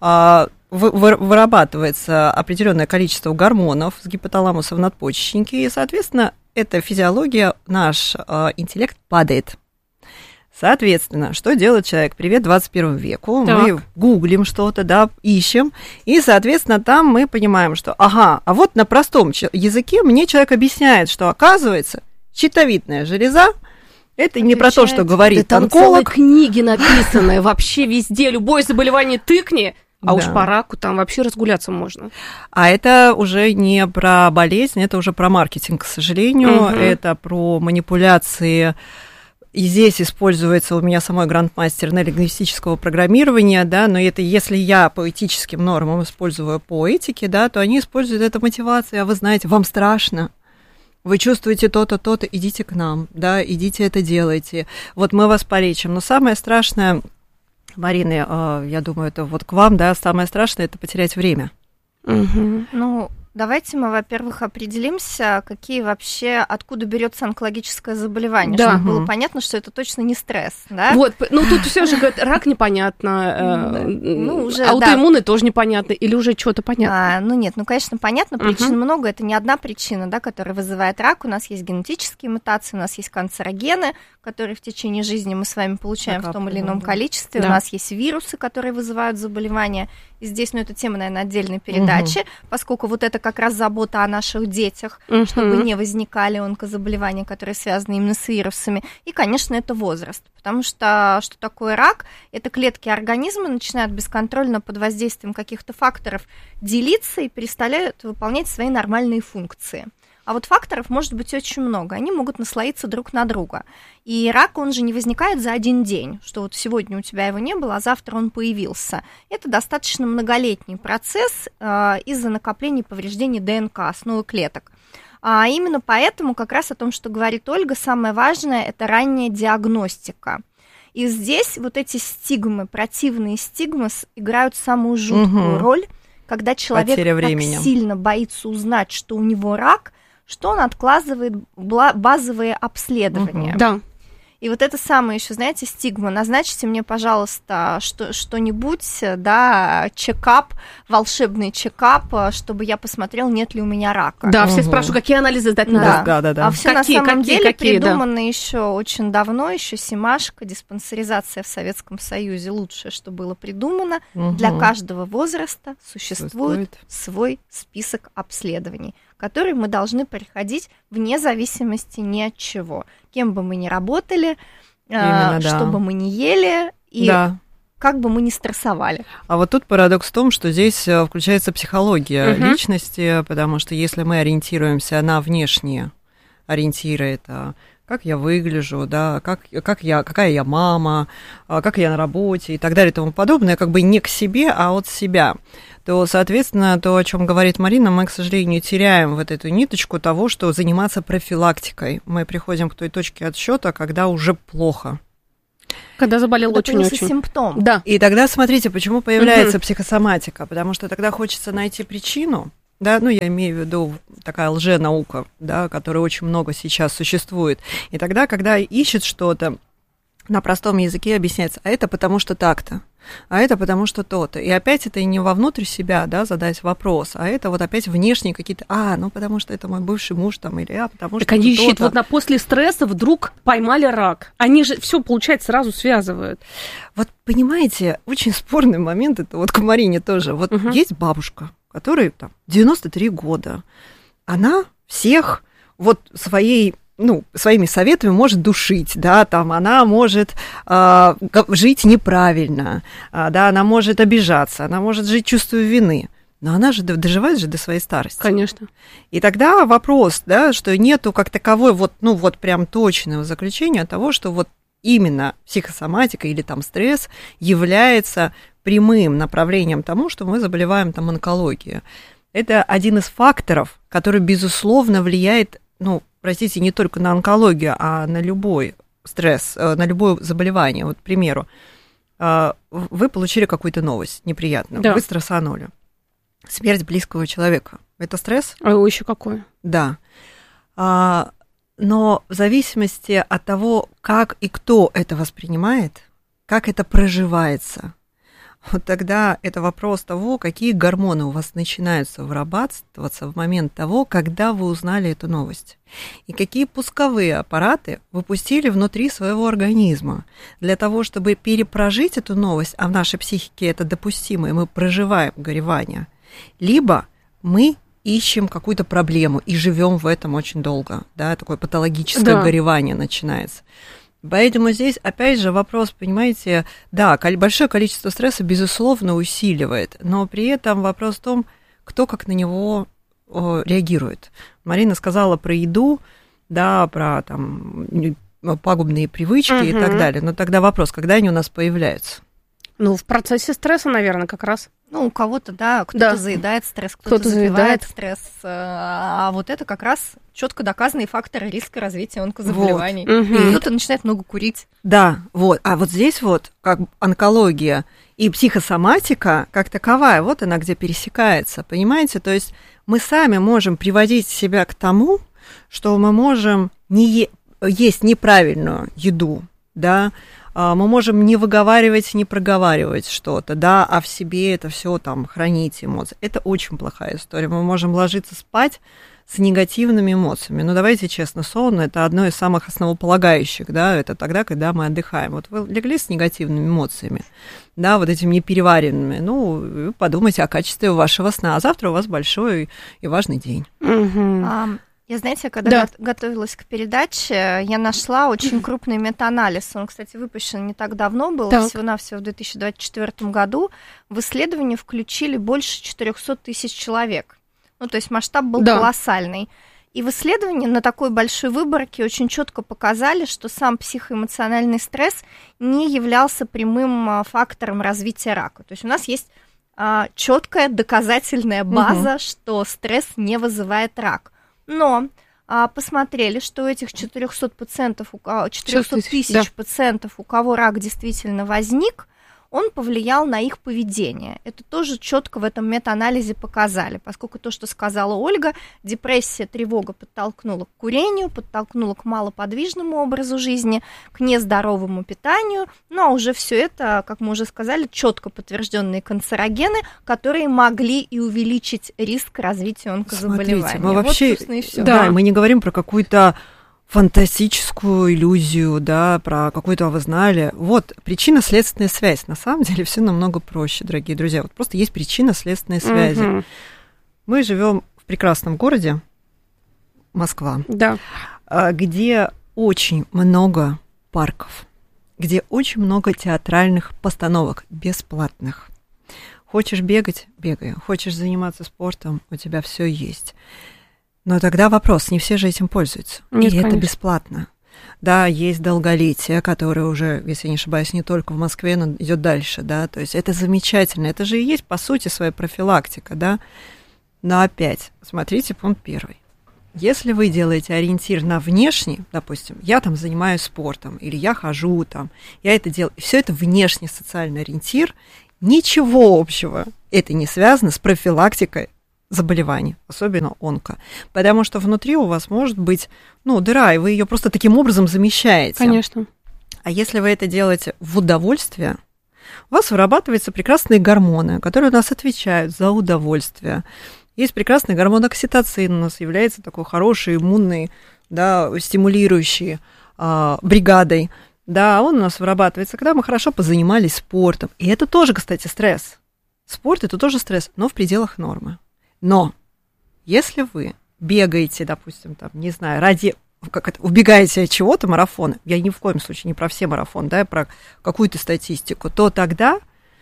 вырабатывается определенное количество гормонов с гипоталамуса в надпочечнике, и, соответственно, эта физиология, наш интеллект падает. Соответственно, что делает человек? Привет двадцать первому веку. Так. Мы гуглим что-то, да, ищем. И, соответственно, там мы понимаем, что, ага, а вот на простом языке мне человек объясняет, что, оказывается, щитовидная железа — это не про то, что говорит Да там онколог. целые книги написаны, вообще везде, любое заболевание тыкни, а Да. уж по раку там вообще разгуляться можно. А это уже не про болезнь, это уже про маркетинг, к сожалению. Мгм. Это про манипуляции. И здесь используется у меня самой грандмастер нейролингвистического программирования, да, но это если я по этическим нормам использую по этике, да, то они используют это мотивацией: а вы знаете, вам страшно, вы чувствуете то-то, то-то, идите к нам, да, идите это делайте, вот мы вас полечим. Но самое страшное, Марина, я думаю, это вот к вам, да, самое страшное — это потерять время. Угу. Ну, давайте мы, во-первых, определимся, какие вообще, откуда берется онкологическое заболевание, Да. чтобы было Мгм. понятно, что это точно не стресс, да? Вот, ну тут все же говорят, рак непонятно, э, Ну, уже, аутоиммунный тоже непонятно, или уже что-то понятно. А, ну нет, ну, конечно, понятно, Мгм. причин много, это не одна причина, да, которая вызывает рак. У нас есть генетические мутации, у нас есть канцерогены, которые в течение жизни мы с вами получаем в том или ином да. количестве, Да. у нас есть вирусы, которые вызывают заболевания, и здесь, ну, это тема, наверное, отдельной передачи, поскольку вот это как раз забота о наших детях, Мгм. чтобы не возникали онкозаболевания, которые связаны именно с вирусами. И, конечно, это возраст, потому что что такое рак? Это клетки организма начинают бесконтрольно под воздействием каких-то факторов делиться и перестают выполнять свои нормальные функции. А вот факторов может быть очень много, они могут наслоиться друг на друга. И рак, он же не возникает за один день, что вот сегодня у тебя его не было, а завтра он появился. Это достаточно многолетний процесс э, из-за накопления повреждений ДНК, основы клеток. А именно поэтому как раз о том, что говорит Ольга, самое важное – это ранняя диагностика. И здесь вот эти стигмы, противные стигмы играют самую жуткую Мгм. роль, когда человек Потеря так времени. сильно боится узнать, что у него рак, что он откладывает бла- базовые обследования. Мгм. Да. И вот это самое еще, знаете, стигма. Назначьте мне, пожалуйста, что, что-нибудь, да, чекап, волшебный чекап, чтобы я посмотрел, нет ли у меня рака. Да, все Мгм. спрашивают, какие анализы сдать Да. надо. Да, да, да. А все на Какие, самом какие, деле какие, да. придумано еще очень давно, еще Симашко, диспансеризация в Советском Союзе, лучшее, что было придумано. Мгм. Для каждого возраста существует Существует. свой список обследований, который мы должны проходить вне зависимости ни от чего. Кем бы мы ни работали, Именно, э, да. что бы мы ни ели. И Да. как бы мы ни стрессовали. А вот тут парадокс в том, что здесь включается психология Угу. личности, потому что если мы ориентируемся на внешние ориентиры, это как я выгляжу, да, как, как я, какая я мама, как я на работе и так далее и тому подобное, как бы не к себе, а от себя, то, соответственно, то, о чем говорит Марина, мы, к сожалению, теряем вот эту ниточку того, что заниматься профилактикой. Мы приходим к той точке отсчета, когда уже плохо. Когда заболел очень-очень. Симптом. Да. И тогда смотрите, почему появляется Угу. психосоматика, потому что тогда хочется найти причину, да, ну, я имею в виду такая лженаука, да, которая очень много сейчас существует. И тогда, когда ищет что-то, на простом языке объясняется, а это потому что так-то, а это потому что то-то. И опять это не вовнутрь себя, да, задать вопрос, а это вот опять внешние какие-то, а, ну, потому что это мой бывший муж там, или а, потому что Так они то-то. ищут, вот на после стресса вдруг поймали рак. Они же все, получается, сразу связывают. Вот, понимаете, очень спорный момент, это вот к Марине тоже. Вот Угу. есть бабушка, которой там девяносто три года, она всех вот своей, ну, своими советами может душить, да, там она может э, жить неправильно, э, да, она может обижаться, она может жить чувством вины, но она же доживает же до своей старости. Конечно. И тогда вопрос, да, что нету как таковой вот, ну, вот прям точного заключения того, что вот именно психосоматика или там стресс является прямым направлением тому, что мы заболеваем там онкологией. Это один из факторов, который, безусловно, влияет, ну, простите, не только на онкологию, а на любой стресс, на любое заболевание. Вот, к примеру, вы получили какую-то новость неприятную, Да. вы стрессанули. Смерть близкого человека. Это стресс? А еще какой? Да. А, но в зависимости от того, как и кто это воспринимает, как это проживается, вот тогда это вопрос того, какие гормоны у вас начинаются вырабатываться в момент того, когда вы узнали эту новость. И какие пусковые аппараты вы пустили внутри своего организма для того, чтобы перепрожить эту новость, а в нашей психике это допустимо, и мы проживаем горевание, либо мы ищем какую-то проблему и живем в этом очень долго, да, такое патологическое Да. горевание начинается. Поэтому здесь, опять же, вопрос, понимаете, да, большое количество стресса, безусловно, усиливает, но при этом вопрос в том, кто как на него о, реагирует. Марина сказала про еду, да, про там пагубные привычки Угу. и так далее, но тогда вопрос, когда они у нас появляются? Ну, в процессе стресса, наверное, как раз. Ну, у кого-то, да, кто-то Да. заедает стресс, кто-то, Кто-то запивает заедает. стресс. А вот это как раз четко доказанные факторы риска развития онкозаболеваний. Вот. Мгм. И кто-то начинает много курить. Да, вот. А вот здесь вот, как онкология и психосоматика как таковая, вот она где пересекается, понимаете? То есть мы сами можем приводить себя к тому, что мы можем не е- есть неправильную еду, да, мы можем не выговаривать, не проговаривать что-то, да, а в себе это все там хранить эмоции. Это очень плохая история. Мы можем ложиться спать с негативными эмоциями. Ну, давайте честно, сон – это одно из самых основополагающих, да, это тогда, когда мы отдыхаем. Вот вы легли с негативными эмоциями, да, вот этими непереваренными, ну, подумайте о качестве вашего сна, а завтра у вас большой и важный день. Угу. А, я, знаете, когда Да. го- готовилась к передаче, я нашла очень крупный метаанализ. Он, кстати, выпущен не так давно был, Так. всего-навсего в две тысячи двадцать четвёртом году. В исследование включили больше четыреста тысяч человек. Ну, то есть масштаб был Да. колоссальный. И в исследовании на такой большой выборке очень четко показали, что сам психоэмоциональный стресс не являлся прямым а, фактором развития рака. То есть у нас есть а, четкая доказательная база, что стресс не вызывает рак. Но а, посмотрели, что у этих четыреста пациентов, у ко- четыреста тысяч да. пациентов, у кого рак действительно возник, он повлиял на их поведение. Это тоже четко в этом метаанализе показали, поскольку то, что сказала Ольга, депрессия, тревога подтолкнула к курению, подтолкнула к малоподвижному образу жизни, к нездоровому питанию, ну а уже все это, как мы уже сказали, четко подтвержденные канцерогены, которые могли и увеличить риск развития онкозаболеваний. Смотрите, мы вообще, Вот, собственно, и всё. да, мы не говорим про какую-то фантастическую иллюзию, да, про какую-то, а вы знали. Вот, причинно-следственная связь. На самом деле все намного проще, дорогие друзья. Вот просто есть причинно-следственные связи. Мгм. Мы живем в прекрасном городе, Москва, Да. а, где очень много парков, где очень много театральных постановок, бесплатных. Хочешь бегать – бегай. Хочешь заниматься спортом – у тебя все есть. Но тогда вопрос, не все же этим пользуются. Нет, и это конечно. бесплатно. Да, есть долголетие, которое уже, если я не ошибаюсь, не только в Москве, но идет дальше, да, то есть это замечательно, это же и есть, по сути, своя профилактика, да, но опять, смотрите, пункт первый. Если вы делаете ориентир на внешний, допустим, я там занимаюсь спортом, или я хожу там, я это делаю, все это внешний социальный ориентир, ничего общего это не связано с профилактикой заболеваний, особенно онко. Потому что внутри у вас может быть, ну, дыра, и вы ее просто таким образом замещаете. Конечно. А если вы это делаете в удовольствие, у вас вырабатываются прекрасные гормоны, которые у нас отвечают за удовольствие. Есть прекрасный гормон окситоцин, у нас является такой хороший, иммунный, да, стимулирующий а, бригадой. Да, он у нас вырабатывается, когда мы хорошо позанимались спортом. И это тоже, кстати, стресс. Спорт – это тоже стресс, но в пределах нормы. Но если вы бегаете, допустим, там, не знаю, ради, как это, убегаете от чего-то, марафона, я ни в коем случае не про все марафоны, да, про какую-то статистику, то тогда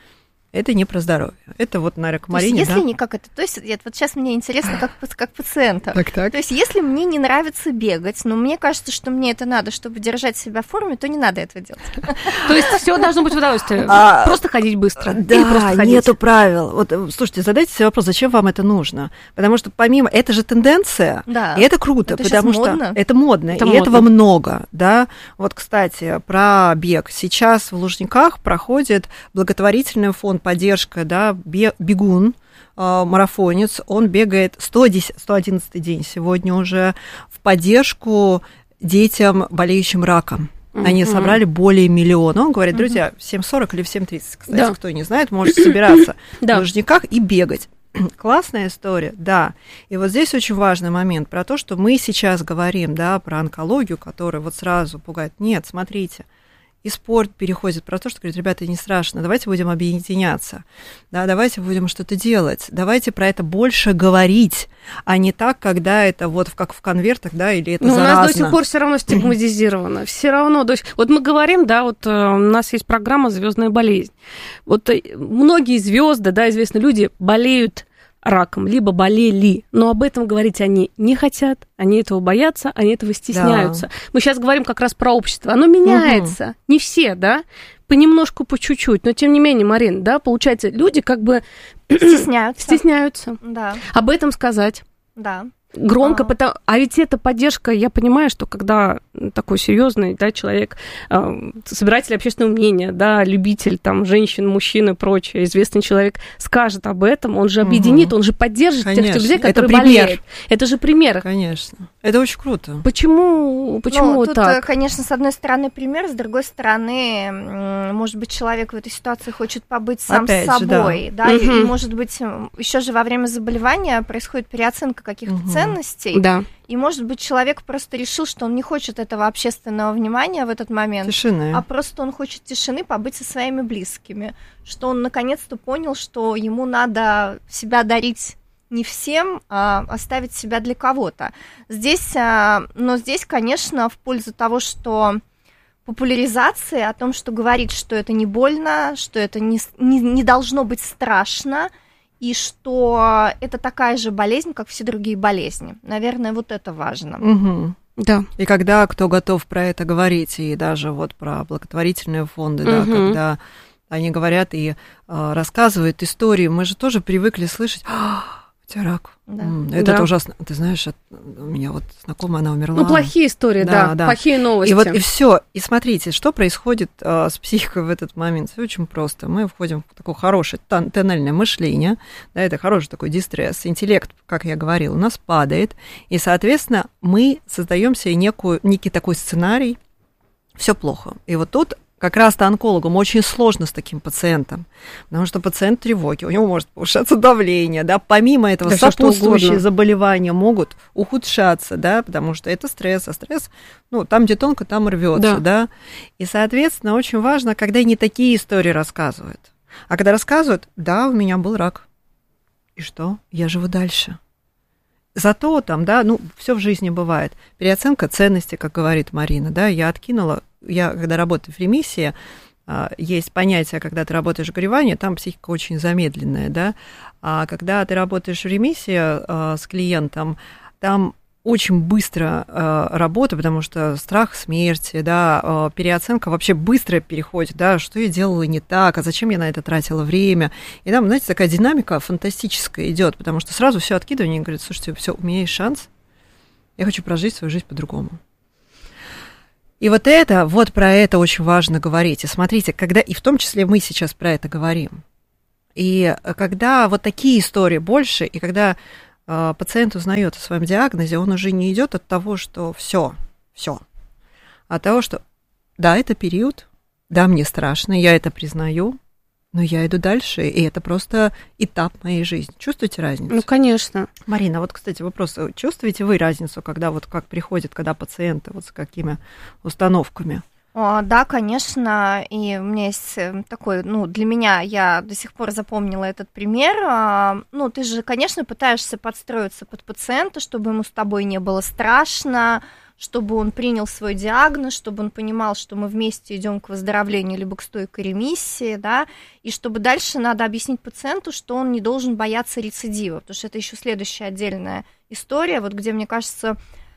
это не про здоровье. Это вот на ракомарине, если да? не как это, то есть это, вот сейчас мне интересно как, как пациента. Так, так. То есть если мне не нравится бегать, но мне кажется, что мне это надо, чтобы держать себя в форме, то не надо этого делать. То есть все должно быть в удовольствие. А, просто ходить быстро. Да, нету правил. Вот, слушайте, задайте себе вопрос, зачем вам это нужно? Потому что помимо, это же тенденция, да. И это круто, это потому что модно. это модно, это и модно. Этого много, да. Вот, кстати, про бег. Сейчас в Лужниках проходит благотворительный фонд «Поддержка», да, бегун, марафонец, он бегает сто одиннадцатый день сегодня уже в поддержку детям, болеющим раком. Uh-huh. Они собрали более миллиона. Он говорит, друзья, в семь сорок или в семь тридцать, кстати, да. Кто не знает, можете собираться в Лужниках и бегать. Классная история, да. И вот здесь очень важный момент про то, что мы сейчас говорим, да, про онкологию, которая вот сразу пугает. Нет, смотрите. И спорт переходит про то, что говорит, ребята, не страшно, давайте будем объединяться, да, давайте будем что-то делать, давайте про это больше говорить, а не так, когда это вот как в конвертах, да, или это ну, заразно. У нас до сих пор все равно стигматизировано, все равно, до сих... вот мы говорим, да, вот у нас есть программа «Звездная болезнь», вот многие звезды, да, известные люди болеют раком, либо болели, но об этом говорить они не хотят, они этого боятся, они этого стесняются. Да. Мы сейчас говорим как раз про общество, оно меняется, угу. Не все, да, понемножку, по чуть-чуть, но тем не менее, Марин, да, получается, люди как бы стесняются, стесняются. Да. Об этом сказать. Да. Громко, а. потому... а ведь это поддержка, я понимаю, что когда такой серьезный, да, человек, э, собиратель общественного мнения, да, любитель там женщин, мужчин и прочее, известный человек скажет об этом, он же объединит, угу. Он же поддержит Конечно. Тех людей, которые это болеют. Это же пример. Конечно. Это очень круто. Почему, почему ну, вот тут, так? Конечно, с одной стороны пример, с другой стороны, может быть, человек в этой ситуации хочет побыть сам Опять с собой, же, да, да угу. и, может быть, еще же во время заболевания происходит переоценка каких-то угу. ценностей. Да. И, может быть, человек просто решил, что он не хочет этого общественного внимания в этот момент, тишины. А просто он хочет тишины, побыть со своими близкими, что он наконец-то понял, что ему надо себя дарить не всем, а оставить себя для кого-то. Здесь, но здесь, конечно, в пользу того, что популяризация о том, что говорит, что это не больно, что это не, не, не должно быть страшно, и что это такая же болезнь, как все другие болезни. Наверное, вот это важно. Угу. Да. И когда кто готов про это говорить, и даже вот про благотворительные фонды, угу. да, когда они говорят и э, рассказывают истории, мы же тоже привыкли слышать... У тебя рак. Да. Это, да. это ужасно. Ты знаешь, у меня вот знакомая, она умерла. Ну, плохие истории, да, да, да. Плохие новости. И вот и все. И смотрите, что происходит а, с психикой в этот момент. Все очень просто. Мы входим в такое хорошее тон- тоннельное мышление, да, это хороший такой дистресс. Интеллект, как я говорила, у нас падает. И, соответственно, мы создаем себе некую, некий такой сценарий. Все плохо. И вот тут как раз-то онкологам очень сложно с таким пациентом, потому что пациент в тревоге, у него может повышаться давление, да, помимо этого да, сопутствующие заболевания могут ухудшаться, да, потому что это стресс, а стресс, ну, там, где тонко, там рвется, да. да, и, соответственно, очень важно, когда не такие истории рассказывают, а когда рассказывают, да, у меня был рак, и что, я живу дальше. зато там, да, ну, все в жизни бывает. Переоценка ценностей, как говорит Марина, да, я откинула, я, когда работаю в ремиссии, есть понятие, когда ты работаешь в горевании, там психика очень замедленная, да, а когда ты работаешь в ремиссии с клиентом, там очень быстро э, работа, потому что страх смерти, да, э, переоценка вообще быстро переходит, да, что я делала не так, а зачем я на это тратила время. И там, знаете, такая динамика фантастическая идет, потому что сразу все откидывание и говорит, слушайте, все, у меня есть шанс, я хочу прожить свою жизнь по-другому. И вот это, вот про это очень важно говорить. И смотрите, когда, и в том числе мы сейчас про это говорим. И когда вот такие истории больше, и когда пациент узнает о своем диагнозе, он уже не идет от того, что все, все, а от того, что да, это период, да, мне страшно, я это признаю, но я иду дальше, и это просто этап моей жизни. Чувствуете разницу? Ну, конечно. Марина, вот, кстати, вопрос, чувствуете вы разницу, когда вот как приходят, когда пациенты вот с какими установками? Да, конечно, и у меня есть такой, ну, для меня, я до сих пор запомнила этот пример. Ну, ты же, конечно, пытаешься подстроиться под пациента, чтобы ему с тобой не было страшно, чтобы он принял свой диагноз, чтобы он понимал, что мы вместе идем к выздоровлению либо к стойкой ремиссии, да, и чтобы дальше надо объяснить пациенту, что он не должен бояться рецидива, потому что это еще следующая отдельная история, вот где, мне кажется,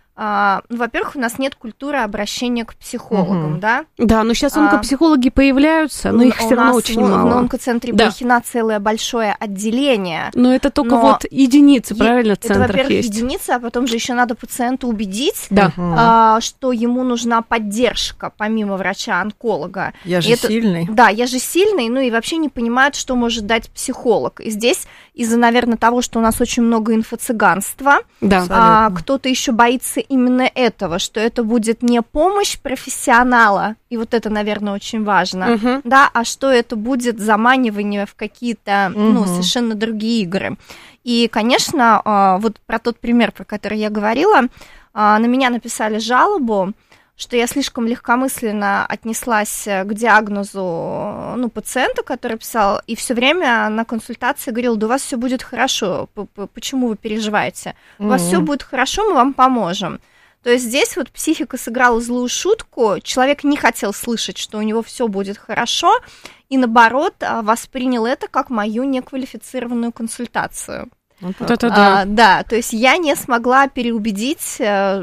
Uh, ну, во-первых, у нас нет культуры обращения к психологам, uh-huh. да? Да, но сейчас онкопсихологи uh, появляются, но их все равно очень в, мало. В онкоцентре да. Блохина целое большое отделение. Но это только но вот единицы, правильно, в центрах это, во-первых, есть. единицы, а потом же еще надо пациенту убедить, да. uh-huh. uh, что ему нужна поддержка, помимо врача-онколога. Я же это, сильный. Да, я же сильный, ну и вообще не понимают, что может дать психолог. И здесь из-за, наверное, того, что у нас очень много инфо-цыганства, да. а, кто-то еще боится именно этого, что это будет не помощь профессионала, и вот это, наверное, очень важно, uh-huh. да, а что это будет заманивание в какие-то, uh-huh. ну, совершенно другие игры. И, конечно, вот про тот пример, про который я говорила, на меня написали жалобу, что я слишком легкомысленно отнеслась к диагнозу, ну, пациента, который писал, и все время на консультации говорил, да у вас все будет хорошо, почему вы переживаете? У mm-hmm. вас все будет хорошо, мы вам поможем. То есть здесь вот психика сыграла злую шутку, человек не хотел слышать, что у него все будет хорошо, и наоборот воспринял это как мою неквалифицированную консультацию. Вот это да. А, да, то есть я не смогла переубедить,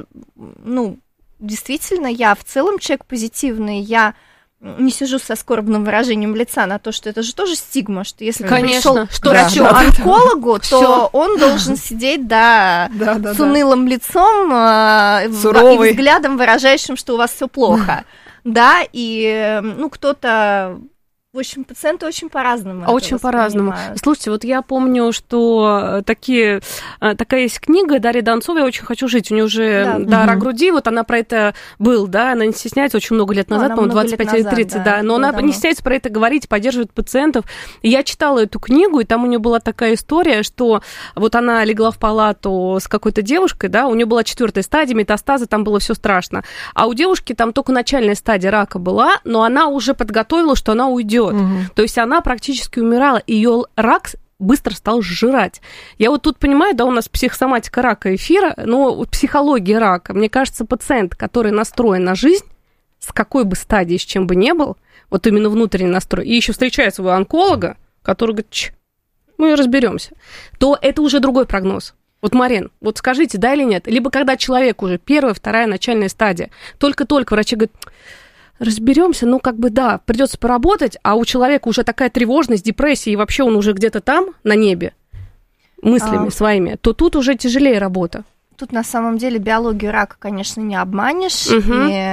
ну, действительно, я в целом человек позитивный, я не сижу со скорбным выражением лица на то, что это же тоже стигма, что если ты пришел к врачу-онкологу, да, то всё. Он должен сидеть, да, да, да с унылым да. лицом Суровый. И взглядом, выражающим, что у вас все плохо. Да, и, ну, кто-то... В общем, пациенты очень по-разному. Очень по-разному. Слушайте, вот я помню, что такие, такая есть книга Дарьи Донцовой «Я очень хочу жить». У нее уже да. да, рак груди, вот она про это был, да, она не стесняется очень много лет назад, ну, по-моему, двадцать пять или тридцать, да, да, но она давно. не стесняется про это говорить, поддерживает пациентов. И я читала эту книгу, и там у нее была такая история, что вот она легла в палату с какой-то девушкой, да, у нее была четвертая стадия метастаза, там было все страшно. А у девушки там только начальная стадия рака была, но она уже подготовила, что она уйдет. Угу. То есть она практически умирала, ее рак быстро стал сжирать. Я вот тут понимаю, да, у нас психосоматика рака эфира, но психология рака, мне кажется, пациент, который настроен на жизнь, с какой бы стадии, с чем бы ни был, вот именно внутренний настрой, и еще встречает своего онколога, который говорит, Ч, мы разберемся, то это уже другой прогноз. Вот, Марин, вот скажите, да или нет? Либо когда человек уже первая, вторая, начальная стадия, только-только врачи говорят, разберемся, ну, как бы, да, придется поработать, а у человека уже такая тревожность, депрессия, и вообще он уже где-то там, на небе, мыслями а... своими, то тут уже тяжелее работа. Тут, на самом деле, биологию рака, конечно, не обманешь. Угу.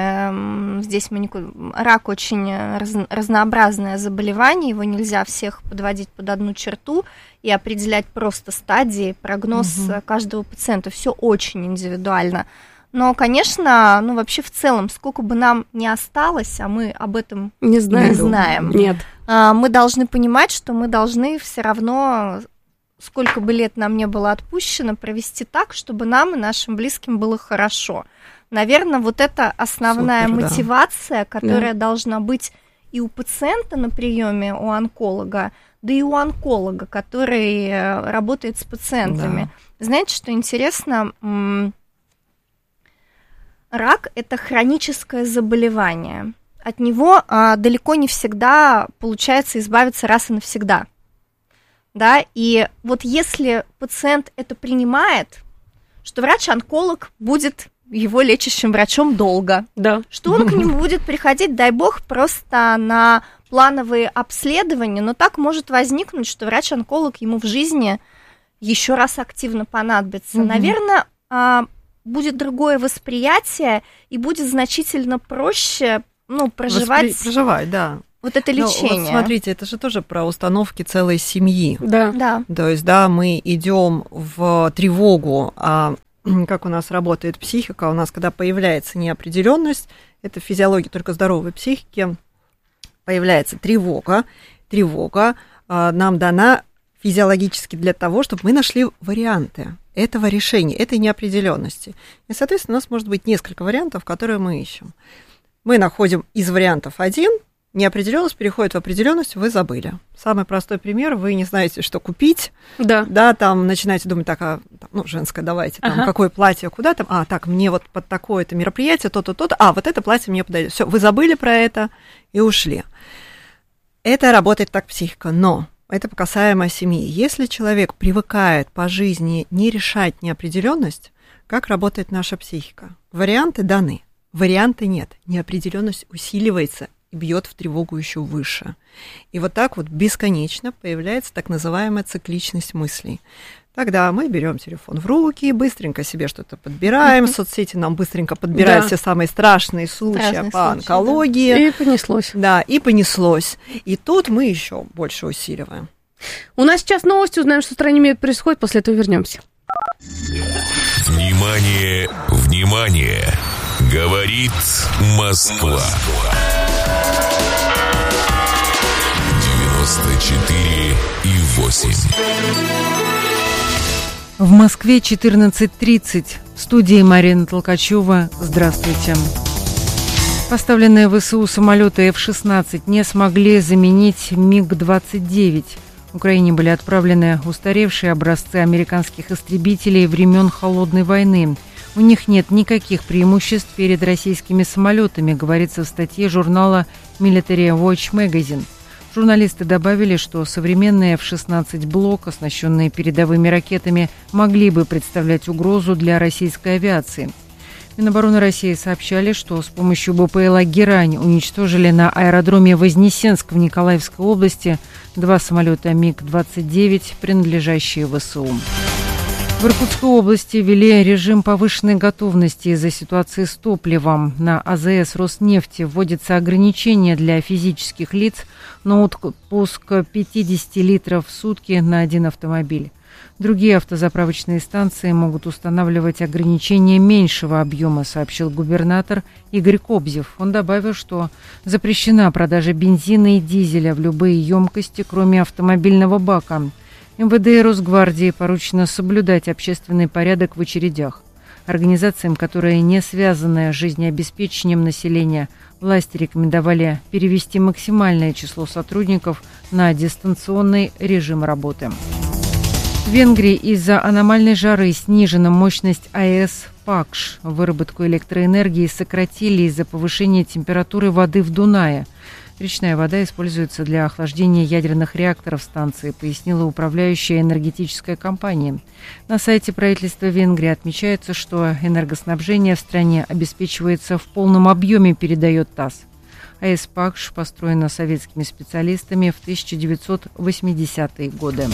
И здесь мы никуда... рак очень раз... разнообразное заболевание, его нельзя всех подводить под одну черту и определять просто стадии, прогноз угу. каждого пациента. Все очень индивидуально. Но, конечно, ну вообще в целом, сколько бы нам ни осталось, а мы об этом не знаем, не знаем. Нет. Мы должны понимать, что мы должны все равно, сколько бы лет нам не было отпущено, провести так, чтобы нам и нашим близким было хорошо. Наверное, вот это основная Супер, мотивация, да. которая да. должна быть и у пациента на приеме, у онколога, да и у онколога, который работает с пациентами. Да. Знаете, что интересно? Рак – это хроническое заболевание. От него а, далеко не всегда получается избавиться раз и навсегда. Да? И вот если пациент это принимает, что врач-онколог будет его лечащим врачом долго, да. что он к нему будет приходить, дай бог, просто на плановые обследования, но так может возникнуть, что врач-онколог ему в жизни еще раз активно понадобится. Mm-hmm. Наверное, а, будет другое восприятие, и будет значительно проще, ну, проживать... Воспри... Проживать, да. Вот это лечение. Вот смотрите, это же тоже про установки целой семьи. Да. Да. То есть, да, мы идем в тревогу, а как у нас работает психика, у нас, когда появляется неопределенность, это физиология только здоровой психики, появляется тревога. Тревога а, нам дана физиологически для того, чтобы мы нашли варианты этого решения, этой неопределенности. И, соответственно, у нас может быть несколько вариантов, которые мы ищем. Мы находим из вариантов один, неопределенность переходит в определенность, вы забыли. Самый простой пример, вы не знаете, что купить, да, да, там начинаете думать, так, а, ну, женское, давайте, там, ага. какое платье, куда там, а, так, мне вот под такое-то мероприятие, то-то, то-то, а, вот это платье мне подойдет. Все, вы забыли про это и ушли. Это работает так психика, но это касаемо семьи. Если человек привыкает по жизни не решать неопределенность, как работает наша психика? Варианты даны, варианты нет, неопределенность усиливается и бьет в тревогу еще выше. И вот так вот бесконечно появляется так называемая цикличность мыслей. Тогда мы берем телефон в руки, быстренько себе что-то подбираем, соцсети нам быстренько подбирают да. все самые страшные случаи страшные по случаи, онкологии. Да. И понеслось. Да, и понеслось. И тут мы еще больше усиливаем. У нас сейчас новости, узнаем, что в стране мира происходит, после этого вернемся. Внимание, внимание! Говорит Москва. девяносто четыре и восемь. В Москве четырнадцать тридцать. В студии Марина Толкачева. Здравствуйте. Поставленные ВСУ самолеты эф шестнадцать не смогли заменить миг двадцать девять. В Украине были отправлены устаревшие образцы американских истребителей времен Холодной войны. У них нет никаких преимуществ перед российскими самолетами, говорится в статье журнала Military Watch Magazine. Журналисты добавили, что современные эф шестнадцать блок, оснащенные передовыми ракетами, могли бы представлять угрозу для российской авиации. Минобороны России сообщали, что с помощью БПЛА «Герань» уничтожили на аэродроме Вознесенск в Николаевской области два самолета миг двадцать девять, принадлежащие ВСУ. В Иркутской области ввели режим повышенной готовности из-за ситуации с топливом. На АЗС Роснефти вводятся ограничения для физических лиц на отпуск пятьдесят литров в сутки на один автомобиль. Другие автозаправочные станции могут устанавливать ограничения меньшего объема, сообщил губернатор Игорь Кобзев. Он добавил, что запрещена продажа бензина и дизеля в любые емкости, кроме автомобильного бака. МВД и Росгвардии поручено соблюдать общественный порядок в очередях. Организациям, которые не связаны с жизнеобеспечением населения, власти рекомендовали перевести максимальное число сотрудников на дистанционный режим работы. В Венгрии из-за аномальной жары снижена мощность АЭС Пакш. Выработку электроэнергии сократили из-за повышения температуры воды в Дунае. Речная вода используется для охлаждения ядерных реакторов станции, пояснила управляющая энергетическая компания. На сайте правительства Венгрии отмечается, что энергоснабжение в стране обеспечивается в полном объеме, передает ТАСС. АЭС Пакш построена советскими специалистами в тысяча девятьсот восьмидесятые годы.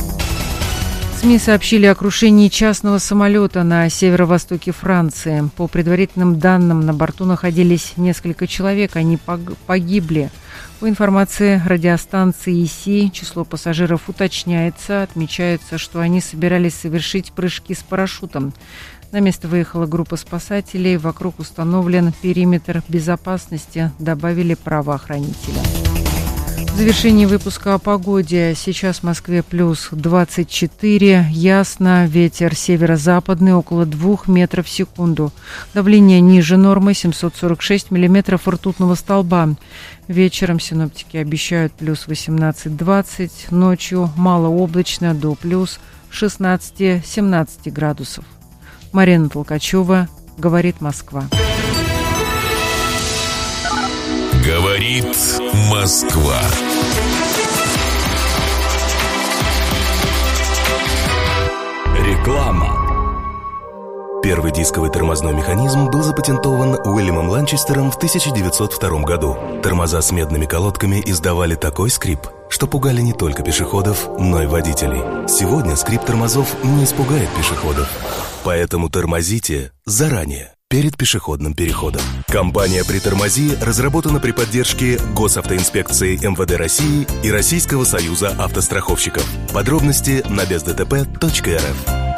СМИ сообщили о крушении частного самолета на северо-востоке Франции. По предварительным данным, на борту находились несколько человек, они погибли. По информации радиостанции и си, число пассажиров уточняется. Отмечается, что они собирались совершить прыжки с парашютом. На место выехала группа спасателей. Вокруг установлен периметр безопасности, добавили правоохранители. В завершении выпуска о погоде. Сейчас в Москве плюс двадцать четыре, ясно, ветер северо-западный около двух метров в секунду. Давление ниже нормы семьсот сорок шесть миллиметров ртутного столба. Вечером синоптики обещают плюс восемнадцать-двадцать, ночью малооблачно до плюс шестнадцать-семнадцать градусов. Марина Толкачева, говорит Москва. Говорит Москва. Реклама. Первый дисковый тормозной механизм был запатентован Уильямом Ланчестером в тысяча девятьсот втором году. Тормоза с медными колодками издавали такой скрип, что пугали не только пешеходов, но и водителей. Сегодня скрип тормозов не испугает пешеходов. Поэтому тормозите заранее, перед пешеходным переходом. Компания «Притормози» разработана при поддержке Госавтоинспекции эм вэ дэ России и Российского союза автостраховщиков. Подробности на бездтп точка эр эф.